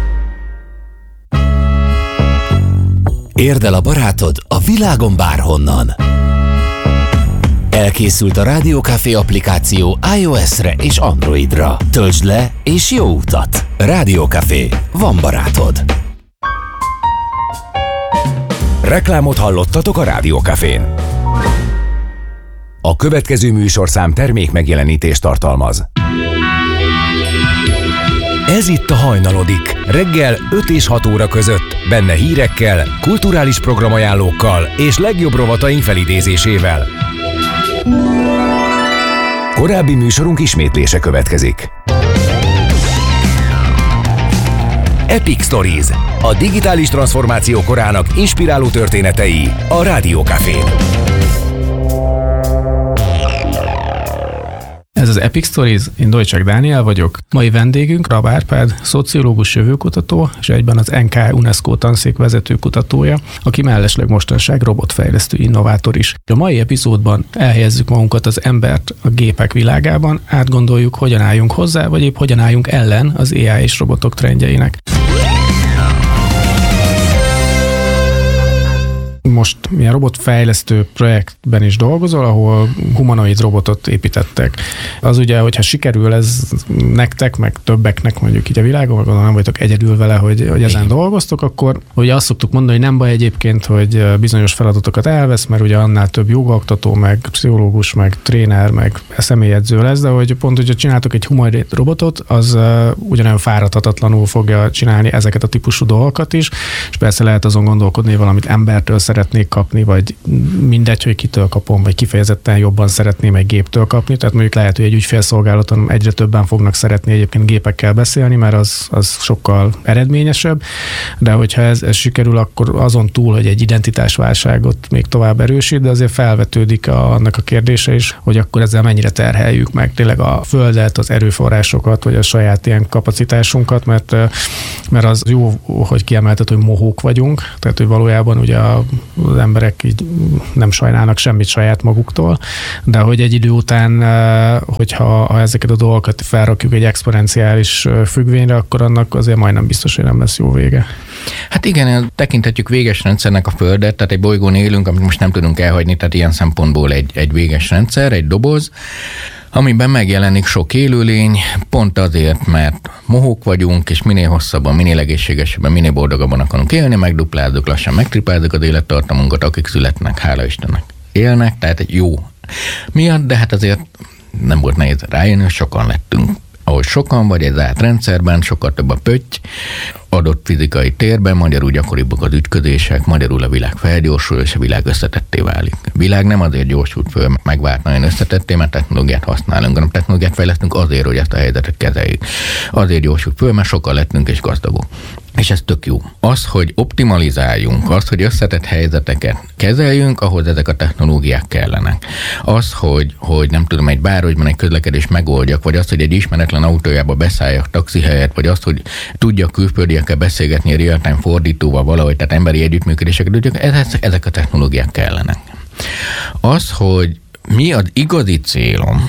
Érd el a barátod a világon bárhonnan. Elkészült a Rádió Café applikáció iOS-re és Androidra. Töltsd le és jó utat! Rádió Café. Van barátod. Reklámot hallottatok a Rádió Cafén. A következő műsorszám termék megjelenítést tartalmaz. Ez itt a Hajnalodik. Reggel öt és hat óra között. Benne hírekkel, kulturális programajánlókkal és legjobb rovataink felidézésével. Korábbi műsorunk ismétlése következik. Epic Stories. A digitális transformáció korának inspiráló történetei a Rádió Cafén. Ez az Epic Stories, én Dojcsák Dániel vagyok. Mai vendégünk Rab Árpád, szociológus, jövőkutató, és egyben az en ká UNESCO tanszék vezető kutatója, aki mellesleg mostanság robotfejlesztő innovátor is. A mai epizódban elhelyezzük magunkat az embert a gépek világában, átgondoljuk, hogyan álljunk hozzá, vagy épp hogyan álljunk ellen az á i és robotok trendjeinek. Most milyen robotfejlesztő projektben is dolgozol, ahol humanoid robotot építettek. Az ugye, hogyha sikerül ez nektek, meg többeknek mondjuk így a világon, vagy nem vagytok egyedül vele, hogy, hogy ezen dolgoztok, akkor ugye azt szoktuk mondani, hogy nem baj egyébként, hogy bizonyos feladatokat elvesz, mert ugye annál több jogaoktató, meg pszichológus, meg tréner, meg személyedző lesz, de hogy pont, hogyha csináltok egy humanoid robotot, az uh, ugyanolyan fáradhatatlanul fogja csinálni ezeket a típusú dolgokat is, és persze lehet azon gondolkodni, hogy valamit embertől szeretnék kapni, vagy mindegy, hogy kitől kapom, vagy kifejezetten jobban szeretném egy géptől kapni. Tehát mondjuk lehet, hogy egy ügyfélszolgálaton egyre többen fognak szeretni egyébként gépekkel beszélni, mert az, az sokkal eredményesebb, de hogyha ez, ez sikerül, akkor azon túl, hogy egy identitásválságot még tovább erősít, de azért felvetődik a, annak a kérdése is, hogy akkor ezzel mennyire terheljük meg tényleg a földet, az erőforrásokat, vagy a saját ilyen kapacitásunkat, mert, mert az jó, hogy kiemeltet, hogy mohók vagyunk, tehát hogy valójában ugye a az emberek így nem sajnálnak semmit saját maguktól, de hogy egy idő után, hogyha ha ezeket a dolgokat felrakjuk egy exponenciális függvényre, akkor annak azért majdnem biztos, hogy nem lesz jó vége. Hát igen, tekinthetjük véges rendszernek a Földet, tehát egy bolygón élünk, amit most nem tudunk elhagyni, tehát ilyen szempontból egy, egy véges rendszer, egy doboz, amiben megjelenik sok élőlény, pont azért, mert mohók vagyunk, és minél hosszabban, minél egészségesebben, minél boldogabban akarunk élni, megduplázzuk, lassan megtriplázzuk az élettartamunkat, akik születnek, hála Istennek élnek, tehát egy jó miatt, de hát azért nem volt nehéz rájönni, hogy sokan lettünk. Ahogy sokan vagy egy zárt rendszerben, sokkal több a pötty, adott fizikai térben, magyarul gyakoribbak az ütközések, magyarul a világ felgyorsul, és a világ összetetté válik. A világ nem azért gyorsult föl, megvált nagyon összetetté, mert technológiát használunk, hanem technológiát fejlesztünk azért, hogy ezt a helyzetet kezeljük. Azért gyorsult föl, mert sokkal lettünk és gazdagok. És ez tök jó. Az, hogy optimalizáljunk, az, hogy összetett helyzeteket kezeljünk, ahhoz ezek a technológiák kellenek. Az, hogy, hogy nem tudom, egy bárhogyban egy közlekedés megoldjak, vagy az, hogy egy ismeretlen autójába beszálljak taxi helyett, vagy az, hogy tudjak külföldiekkel beszélgetni real-time fordítóval valahogy, tehát emberi együttműködéseket tudjak, ezek a technológiák kellenek. Az, hogy mi az igazi célom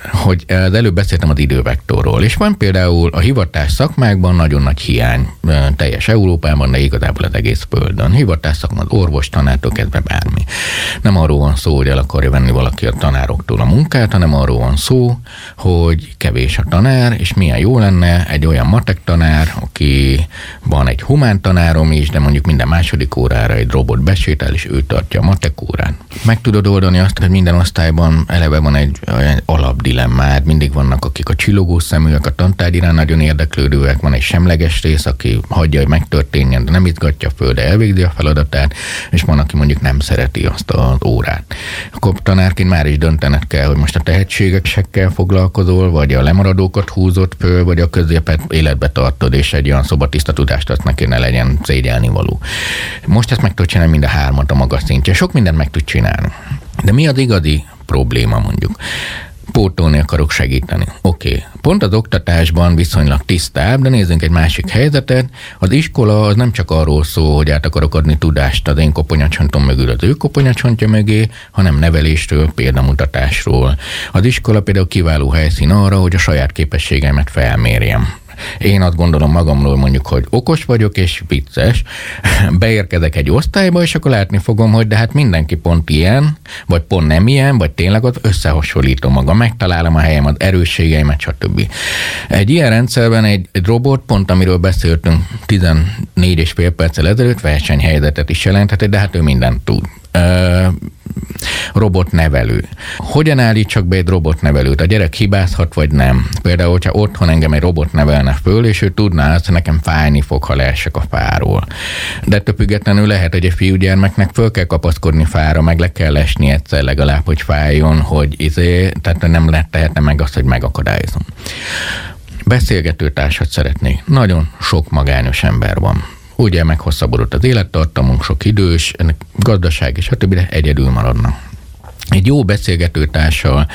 hogy az előbb beszéltem az idővektorról, és van például a hivatás szakmákban nagyon nagy hiány teljes Európában, de igazából az egész Földön. Hivatás szakma az orvos, tanártól kezdve bármi. Nem arról van szó, hogy el akarja venni valaki a tanároktól a munkát, hanem arról van szó, hogy kevés a tanár, és milyen jó lenne egy olyan matek tanár, aki van egy humán tanárom is, de mondjuk minden második órára egy robot besétál, és ő tartja a matek órán. Meg tudod oldani azt, hogy minden osztályban eleve van egy olyan alapdilemmád, mindig vannak, akik a csillogó szeműek, a tantárgy iránt nagyon érdeklődőek, van egy semleges rész, aki hagyja, hogy megtörténjen, de nem izgatja föl, de elvégzi a feladatát, és van, aki mondjuk nem szereti azt az órát. Akkor tanárként már is döntened kell, hogy most a tehetségesekkel foglalkozol, vagy a lemaradókat húzod föl, vagy a középet életbe tartod, és egy olyan szobatiszta tudást azt neki ne legyen szégyelni való. Most ezt meg tud csinálni mind a hármat a magas szintje. Sok mindent meg tud csinálni. De mi az igazi probléma mondjuk? Pótolni akarok segíteni. Oké, okay. Pont az oktatásban viszonylag tisztább, de nézzünk egy másik helyzetet. Az iskola az nem csak arról szól, hogy át akarok adni tudást az én koponyacsontом mögül az ő koponyacsontja mögé, hanem nevelésről, példamutatásról. Az iskola például kiváló helyszín arra, hogy a saját képességeimet felmérjem. Én azt gondolom magamról mondjuk, hogy okos vagyok és vicces. Beérkezek egy osztályba, és akkor látni fogom, hogy de hát mindenki pont ilyen, vagy pont nem ilyen, vagy tényleg ott összehasonlítom magam, megtalálom a helyem, az erősségeimet, stb. Egy ilyen rendszerben egy, egy robot, pont amiről beszéltünk tizennégy és fél perccel ezelőtt, versenyhelyzetet is jelenthet, de hát ő mindent tud. Uh, robotnevelő. Hogyan állítsak be egy robotnevelőt? A gyerek hibázhat, vagy nem? Például, hogyha otthon engem egy robot nevelne föl, és ő tudná azt, hogy nekem fájni fog, ha leesek a fáról. De ettől függetlenül lehet, hogy egy fiúgyermeknek föl kell kapaszkodni fára, meg le kell esni egyszer legalább, hogy fájjon, hogy izé, tehát nem lehet tehetne meg azt, hogy megakadályozom. Beszélgetőtársat szeretnék. Nagyon sok magányos ember van. Ugye meghosszabbodott az élettartamunk, sok idős, ennek gazdaság és stb. Egyedül maradnak. Egy jó beszélgetőtársal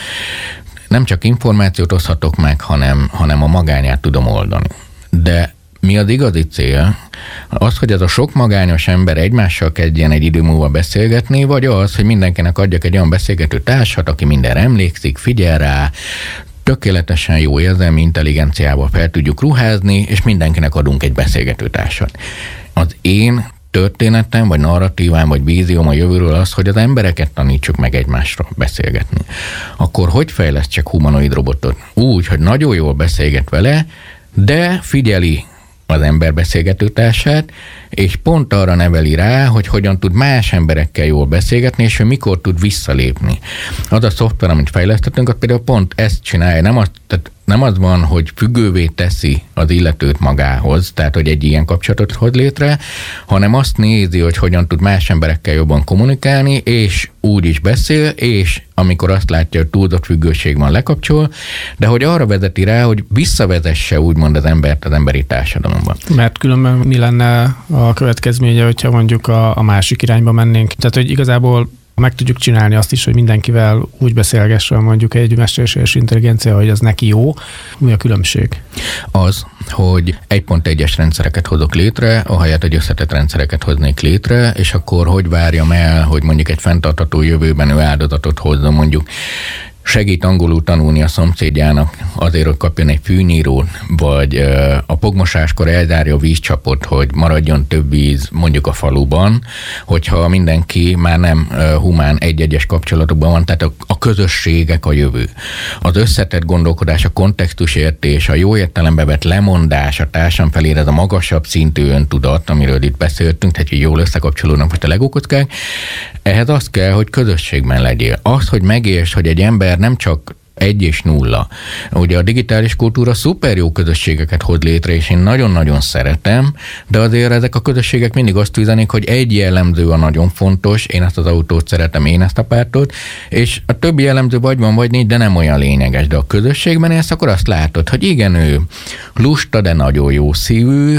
nem csak információt oszthatok meg, hanem, hanem a magányát tudom oldani. De mi az igazi cél? Az, hogy ez a sok magányos ember egymással kezdjen egy idő múlva beszélgetni, vagy az, hogy mindenkinek adjak egy olyan beszélgető társat, aki mindenre emlékszik, figyel rá, tökéletesen jó érzelmi intelligenciával fel tudjuk ruházni, és mindenkinek adunk egy beszélgetőtársat. Az én történetem, vagy narratívám, vagy vízióm a jövőről az, hogy az embereket tanítsuk meg egymásra beszélgetni. Akkor hogy fejlesztsek humanoid robotot? Úgy, hogy nagyon jól beszélget vele, de figyeli az ember beszélgetőtársát, és pont arra neveli rá, hogy hogyan tud más emberekkel jól beszélgetni, és hogy mikor tud visszalépni. Az a szoftver, amit fejlesztettünk, az például pont ezt csinálja, nem az, tehát nem az van, hogy függővé teszi az illetőt magához, tehát hogy egy ilyen kapcsolatot hoz létre, hanem azt nézi, hogy hogyan tud más emberekkel jobban kommunikálni, és úgy is beszél, és amikor azt látja, hogy túlzott függőség van, lekapcsol, de hogy arra vezeti rá, hogy visszavezesse úgymond az embert az emberi társadalomban. Mert különben mi lenne a következménye, hogyha mondjuk a, a másik irányba mennénk? Tehát, hogy igazából meg tudjuk csinálni azt is, hogy mindenkivel úgy beszélgessen mondjuk egy mesterséges intelligencia, hogy az neki jó. Mi a különbség? Az, hogy egy pont egyes rendszereket hozok létre, ahelyett, hogy összetett rendszereket hoznék létre, és akkor hogy várjam el, hogy mondjuk egy fenntartható jövőben ő áldozatot hozzon, mondjuk segít angolul tanulni a szomszédjának azért, hogy kapjon egy fűnyírót, vagy a fogmosáskor elzárja a vízcsapot, hogy maradjon több víz mondjuk a faluban, hogyha mindenki már nem humán egy-egyes kapcsolatokban van, tehát a, a közösségek a jövő. Az összetett gondolkodás, a kontextusértés, a jó értelembe vett lemondás, a társam felé ez a magasabb szintű öntudat, amiről itt beszéltünk, tehát hogy jól összekapcsolódnak most a legókockák, ehhez az kell, hogy közösségben legyél. Az, hogy megérts, hogy egy ember nem csak egy és nulla. Ugye a digitális kultúra szuper jó közösségeket hoz létre, és én nagyon-nagyon szeretem, de azért ezek a közösségek mindig azt üzenik, hogy egy jellemző a nagyon fontos, én ezt az autót szeretem, én ezt a pártot, és a többi jellemző vagy van, vagy nincs, de nem olyan lényeges. De a közösségben élsz, akkor azt látod, hogy igen, ő lusta, de nagyon jó szívű,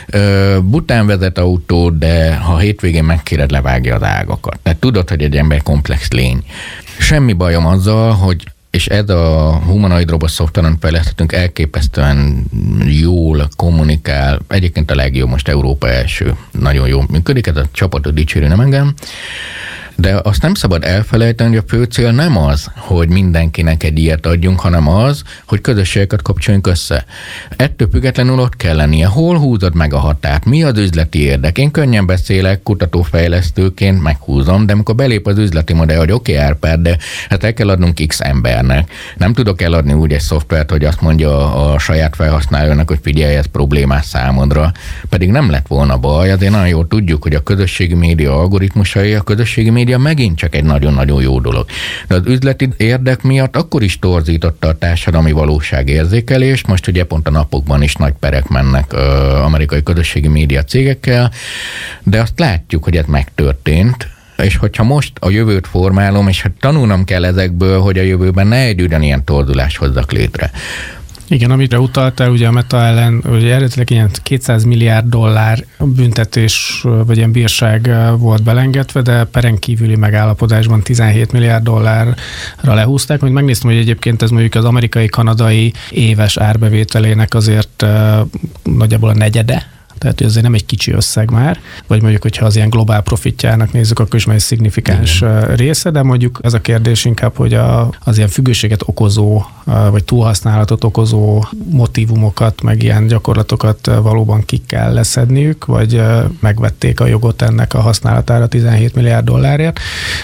bután vezet autót, de ha hétvégén megkéred, levágja az ágakat. Tehát tudod, hogy egy ember komplex lény. Semmi bajom azzal, hogy és ez a humanoid robot szoftveren fejlesztettünk elképesztően jól kommunikál, egyébként a legjobb, most Európa első, nagyon jól működik, ez a csapatot dicsérő, nem engem. De azt nem szabad elfelejteni, hogy a fő cél nem az, hogy mindenkinek egy ilyet adjunk, hanem az, hogy közösségeket kapcsoljunk össze. Ettől függetlenül ott kell lennie. Hol húzod meg a határt? Mi az üzleti érdek? Én könnyen beszélek, kutatófejlesztőként meghúzom, de amikor belép az üzleti modell, hogy oké, okay, Árpád, de hát el kell adnunk X embernek. Nem tudok eladni úgy egy szoftvert, hogy azt mondja a saját felhasználónak, hogy figyelj, ez problémás számodra. Pedig nem lett volna baj, azért nagyon jól tudjuk, hogy a közösségi média algoritmusai, a közösségi média megint csak egy nagyon-nagyon jó dolog. De az üzleti érdek miatt akkor is torzította a társadalmi valóságérzékelést, most ugye pont a napokban is nagy perek mennek uh, amerikai közösségi média cégekkel, de azt látjuk, hogy ez megtörtént, és hogyha most a jövőt formálom, és hát tanulnom kell ezekből, hogy a jövőben ne egy ugyanilyen torzulást hozzak létre. Igen, amire utaltál, ugye a Meta ellen, ugye eredetileg ilyen kétszáz milliárd dollár büntetés, vagy ilyen bírság volt belengedve, de peren kívüli megállapodásban tizenhét milliárd dollárra lehúzták. Majd megnéztem, hogy egyébként ez mondjuk az amerikai-kanadai éves árbevételének azért uh, nagyjából a negyede. Tehát azért nem egy kicsi összeg már, vagy mondjuk, hogyha az ilyen globál profitjának nézzük, akkor is már egy szignifikáns igen. része, de mondjuk ez a kérdés inkább, hogy a, az ilyen függőséget okozó, vagy túlhasználatot okozó motivumokat, meg ilyen gyakorlatokat valóban ki kell leszedniük, vagy megvették a jogot ennek a használatára tizenhét milliárd dollárért,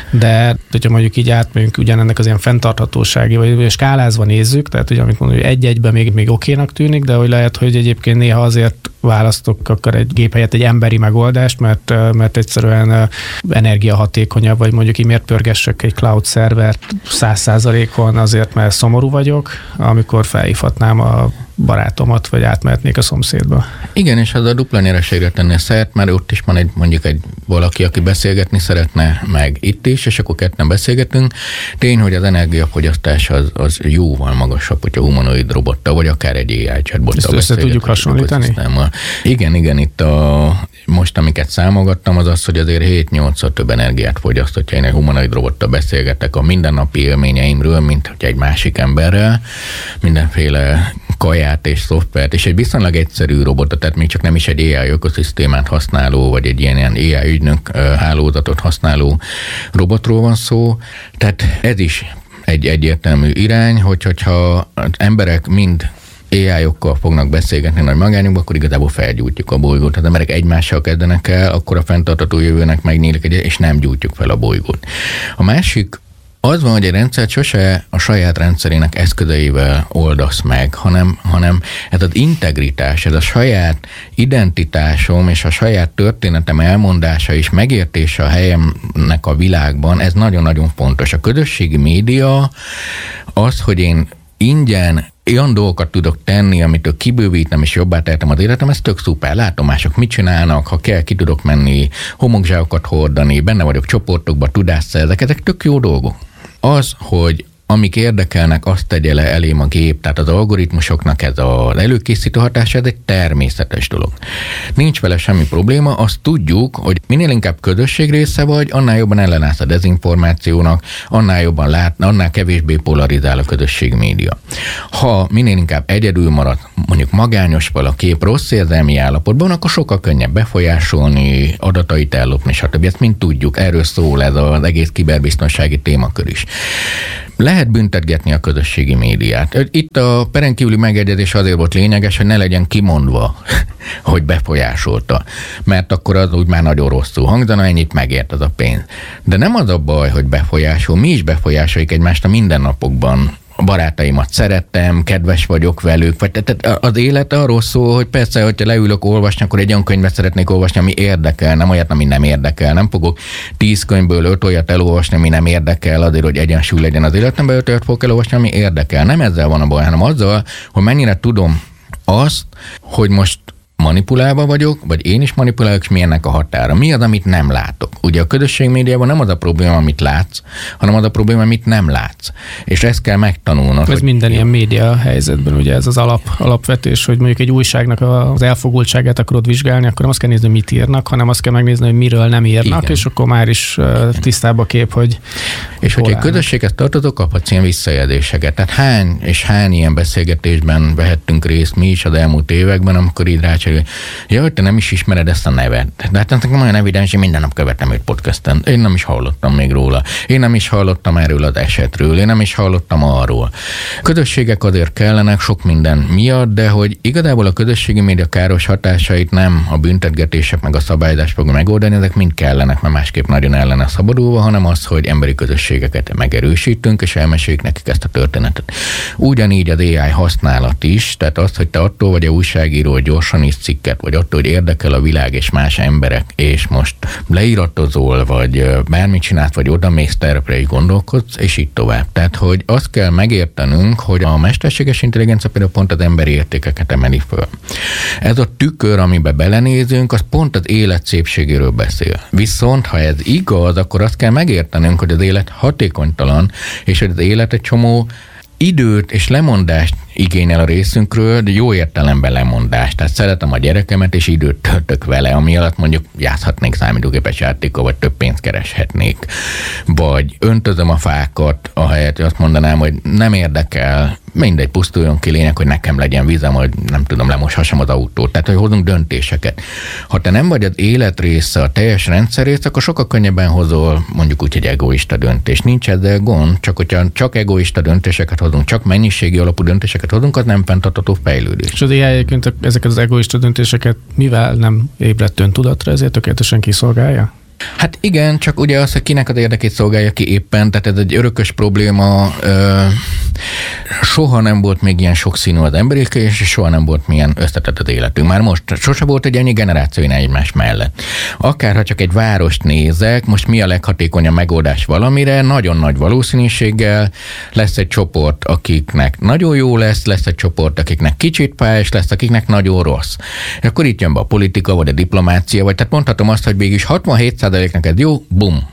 de hogyha mondjuk így átmegyünk ugyanennek az ilyen fenntarthatósági, vagy skálázva nézzük, tehát ugye amit mondom, hogy egy-egyben még, még okénak tűnik, de hogy lehet, hogy egyébként néha azért választok akar egy gép helyett egy emberi megoldást, mert, mert egyszerűen energiahatékonyabb, vagy mondjuk így miért pörgessek egy cloud szervert száz százalékon azért, mert szomorú vagyok, amikor felhívhatnám a barátomat, vagy átmehetnék a szomszédba. Igen, és az a dupla nyereségre tenni szert, mert ott is van egy, mondjuk egy valaki, aki beszélgetni szeretne, meg itt is, és akkor ketten beszélgetünk. Tény, hogy az energiafogyasztás az, az jóval magasabb, hogyha humanoid robottal, vagy akár egy á i chatbottal beszélgetünk. Ezt össze tudjuk hasonlítani? Igen, igen, itt a, most amiket számogattam, az az, hogy azért hét-nyolcszor több energiát fogyaszt, hogyha én egy humanoid robottal beszélgetek a mindennapi élményeimről, mint hogyha egy másik emberrel, mindenféle kaját és szoftvert, és egy viszonylag egyszerű robot, tehát még csak nem is egy á i ökoszisztémát használó, vagy egy ilyen, ilyen á i ügynök hálózatot használó robotról van szó. Tehát ez is egy egyértelmű irány, hogy, hogyha emberek mind á i-okkal fognak beszélgetni nagy magányokba, akkor igazából felgyújtjuk a bolygót. Ha az emberek egymással kezdenek el, akkor a fenntartható jövőnek megnyílik, és nem gyújtjuk fel a bolygót. A másik az van, hogy egy rendszert sose a saját rendszerének eszközeivel oldasz meg, hanem, hanem ez az integritás, ez a saját identitásom és a saját történetem elmondása és megértése a helyemnek a világban, ez nagyon-nagyon fontos. A közösségi média az, hogy én ingyen olyan dolgokat tudok tenni, amitől kibővítem és jobbá tehetem az életem, ez tök szuper. Látom mások mit csinálnak, ha kell, ki tudok menni, homokzsákokat hordani, benne vagyok csoportokba, tudásszerzek, ezek tök jó dolgok. Az, hogy amik érdekelnek, azt tegye le elém a gép, tehát az algoritmusoknak ez az előkészítő hatása, ez egy természetes dolog. Nincs vele semmi probléma, azt tudjuk, hogy minél inkább közösség része vagy, annál jobban ellenállsz a dezinformációnak, annál jobban lát, annál kevésbé polarizál a közösség média. Ha minél inkább egyedül marad, mondjuk magányos valaki, rossz érzelmi állapotban, akkor sokkal könnyebb befolyásolni, adatait ellopni, stb. Ezt mind tudjuk, erről szól ez az egész kiberbiztonsági témakör is. Lehet büntetgetni a közösségi médiát. Itt a peren kívüli megegyezés azért volt lényeges, hogy ne legyen kimondva, hogy befolyásolta. Mert akkor az úgy már nagyon rosszul hangzana, ennyit megért az a pénz. De nem az a baj, hogy befolyásol. Mi is befolyásoljuk egymást a mindennapokban. A barátaimat szerettem, kedves vagyok velük, vagy tehát az élet arról szól, hogy persze, hogyha leülök olvasni, akkor egy olyan könyvet szeretnék olvasni, ami érdekel, nem olyat, ami nem érdekel. Nem fogok tíz könyvből öt olyat elolvasni, ami nem érdekel, azért, hogy egyensúly legyen az életemben, öt olyat fogok elolvasni, ami érdekel. Nem ezzel van a baj, hanem azzal, hogy mennyire tudom azt, hogy most manipulálva vagyok, vagy én is manipulálok, és mi ennek a határa. Mi az, amit nem látok? Ugye a közösségmédiában nem az a probléma, amit látsz, hanem az a probléma, amit nem látsz. És ezt kell megtanulnod. Ez minden ilyen média helyzetben, ugye ez az alap, alapvetés, hogy mondjuk egy újságnak az elfogultságát akarod vizsgálni, akkor nem azt kell nézni, hogy mit írnak, hanem azt kell megnézni, hogy miről nem írnak, igen. És akkor már is igen. Tisztább a kép, hogy és hogyha egy közösséget tartozok, kaphatsz ilyen visszajelzéseket. Tehát hány és hány ilyen beszélgetésben vehettünk részt mi is az elmúlt években, amikor így Rácsai kérdés, ja, hogy te nem is ismered ezt a nevet. De hát nekem olyan evidens, hogy minden nap követem őt podcasten. Én nem is hallottam még róla. Én nem is hallottam erről az esetről. Én nem is hallottam arról. Közösségek azért kellenek sok minden miatt, de hogy igazából a közösségi média káros hatásait nem a büntetgetések meg a szabályozás fog megoldani, ezek mind kellenek, mert másképp nagyon ellene szabadulva, hanem az, hogy emberi közösségeket megerősítünk, és elmeséljük nekik ezt a történetet. Ugyanígy az á i használat is, tehát az, hogy te attól vagy a újságíró, hogy gyorsan is cikket, vagy attól, hogy érdekel a világ és más emberek, és most leiratozol, vagy bármit csinálsz, vagy oda mész terepre is gondolkodsz, és így tovább. Tehát, hogy azt kell megértenünk, hogy a mesterséges intelligencia például pont az emberi értékeket emeli föl. Ez a tükör, amiben belenézünk, az pont az élet szépségéről beszél. Viszont, ha ez igaz, akkor azt kell megértenünk, hogy az élet hatékonytalan, és hogy az élet egy csomó időt és lemondást igényel a részünkről, de jó értelemben lemondást. Tehát szeretem a gyerekemet, és időt töltök vele, ami alatt mondjuk játszhatnék számítógépes játékkal, vagy több pénzt kereshetnék. Vagy öntözöm a fákat, ahelyett, hogy azt mondanám, hogy nem érdekel, mindegy, pusztuljon ki, lényeg, hogy nekem legyen vízem, hogy nem tudom, lemoshassam az autót. Tehát, hogy hozunk döntéseket. Ha te nem vagy az élet része, a teljes rendszer része, akkor sokkal könnyebben hozol mondjuk úgy, hogy egoista döntés. Nincs ezzel gond, csak hogyha csak egoista döntéseket hozunk, csak mennyiségi alapú döntéseket hozunk, az nem fenntartható fejlődés. És az á i egyébként ezeket az egoista döntéseket mivel nem ébredt öntudatra, ezért tökéletesen kiszolgálja? Hát igen, csak ugye az, hogy kinek az érdekét szolgálja ki éppen, tehát ez egy örökös probléma. Ö, soha nem volt még ilyen sokszínű az emberi, és soha nem volt milyen összetett az életünk. Már most sose volt egy ennyi generációin egymás mellett. Akár ha csak egy várost nézek, most mi a leghatékonyabb megoldás valamire, nagyon nagy valószínűséggel lesz egy csoport, akiknek nagyon jó lesz, lesz egy csoport, akiknek kicsit pályás lesz, akiknek nagyon rossz. És akkor itt jön be a politika, vagy a diplomácia, vagy tehát mondhatom azt, hogy végig hatvanhét százaléknak ez jó, bum.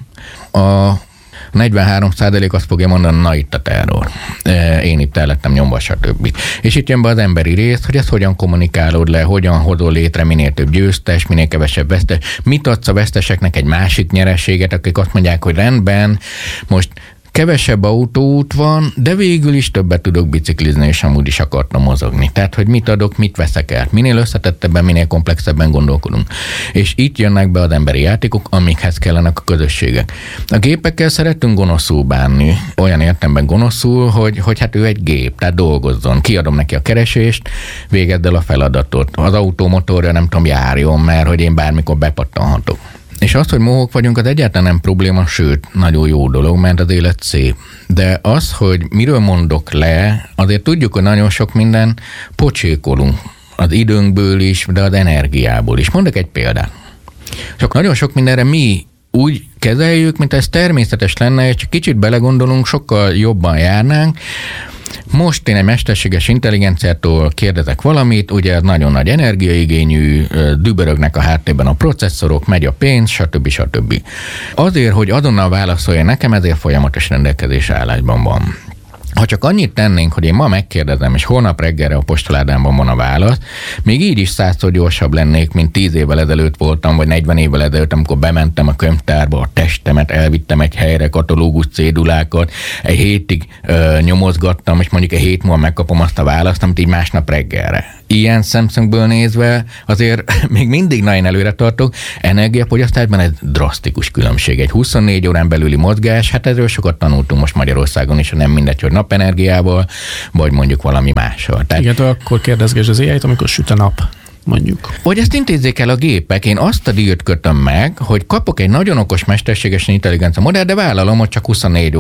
A negyvenhárom százalék azt fogja mondani, na itt a terror. Én itt el lettem nyomva, stb. És itt jön be az emberi rész, hogy ezt hogyan kommunikálod le, hogyan hozol létre minél több győztes, minél kevesebb vesztes. Mit adsz a veszteseknek egy másik nyereséget, akik azt mondják, hogy rendben, most kevesebb autóút van, de végül is többet tudok biciklizni, és amúgy is akartam mozogni. Tehát, hogy mit adok, mit veszek el. Minél összetettebben, minél komplexebben gondolkodunk. És itt jönnek be az emberi játékok, amikhez kellenek a közösségek. A gépekkel szeretünk gonoszul bánni. Olyan értelemben gonoszul, hogy, hogy hát ő egy gép, tehát dolgozzon. Kiadom neki a keresést, végezd el a feladatot. Az autómotorja nem tudom, járjon, mert hogy én bármikor bepattanhatok. És az, hogy mohók vagyunk, az egyáltalán nem probléma, sőt, nagyon jó dolog, mert az élet szép. De az, hogy miről mondok le, azért tudjuk, hogy nagyon sok minden pocsékolunk. Az időnkből is, de az energiából is. Mondok egy példát. Csak nagyon sok mindenre mi úgy kezeljük, mint ez természetes lenne, és csak kicsit belegondolunk, sokkal jobban járnánk. Most én egy mesterséges intelligenciától kérdezek valamit, ugye ez nagyon nagy energiaigényű, dübörögnek a háttérben a processzorok, megy a pénz, stb. stb. Azért, hogy azonnal válaszolja nekem, ezért folyamatos rendelkezés állásban van. Ha csak annyit tennénk, hogy én ma megkérdezem, és holnap reggelre a postaládámban van a válasz, még így is százszor gyorsabb lennék, mint tíz évvel ezelőtt voltam, vagy negyven évvel ezelőtt, amikor bementem a könyvtárba, a testemet elvittem egy helyre, katalógus cédulákat, egy hétig ö, nyomozgattam, és mondjuk egy hét múlva megkapom azt a választ, amit így másnap reggelre. Ilyen szemszögből nézve azért még mindig nagyon előre tartok. Energiafogyasztásban ez drasztikus különbség. Egy huszonnégy órán belüli mozgás, hát erről sokat tanultunk most Magyarországon is, nem mindegy, hogy napenergiával, vagy mondjuk valami mással. Tehát... Igen, akkor kérdezgesd az á i-t, amikor süt a nap. Mondjuk. Hogy ezt intézzék el a gépek, én azt a díjat kötöm meg, hogy kapok egy nagyon okos mesterséges intelligencia modell, de vállalom, hogy csak huszonnégy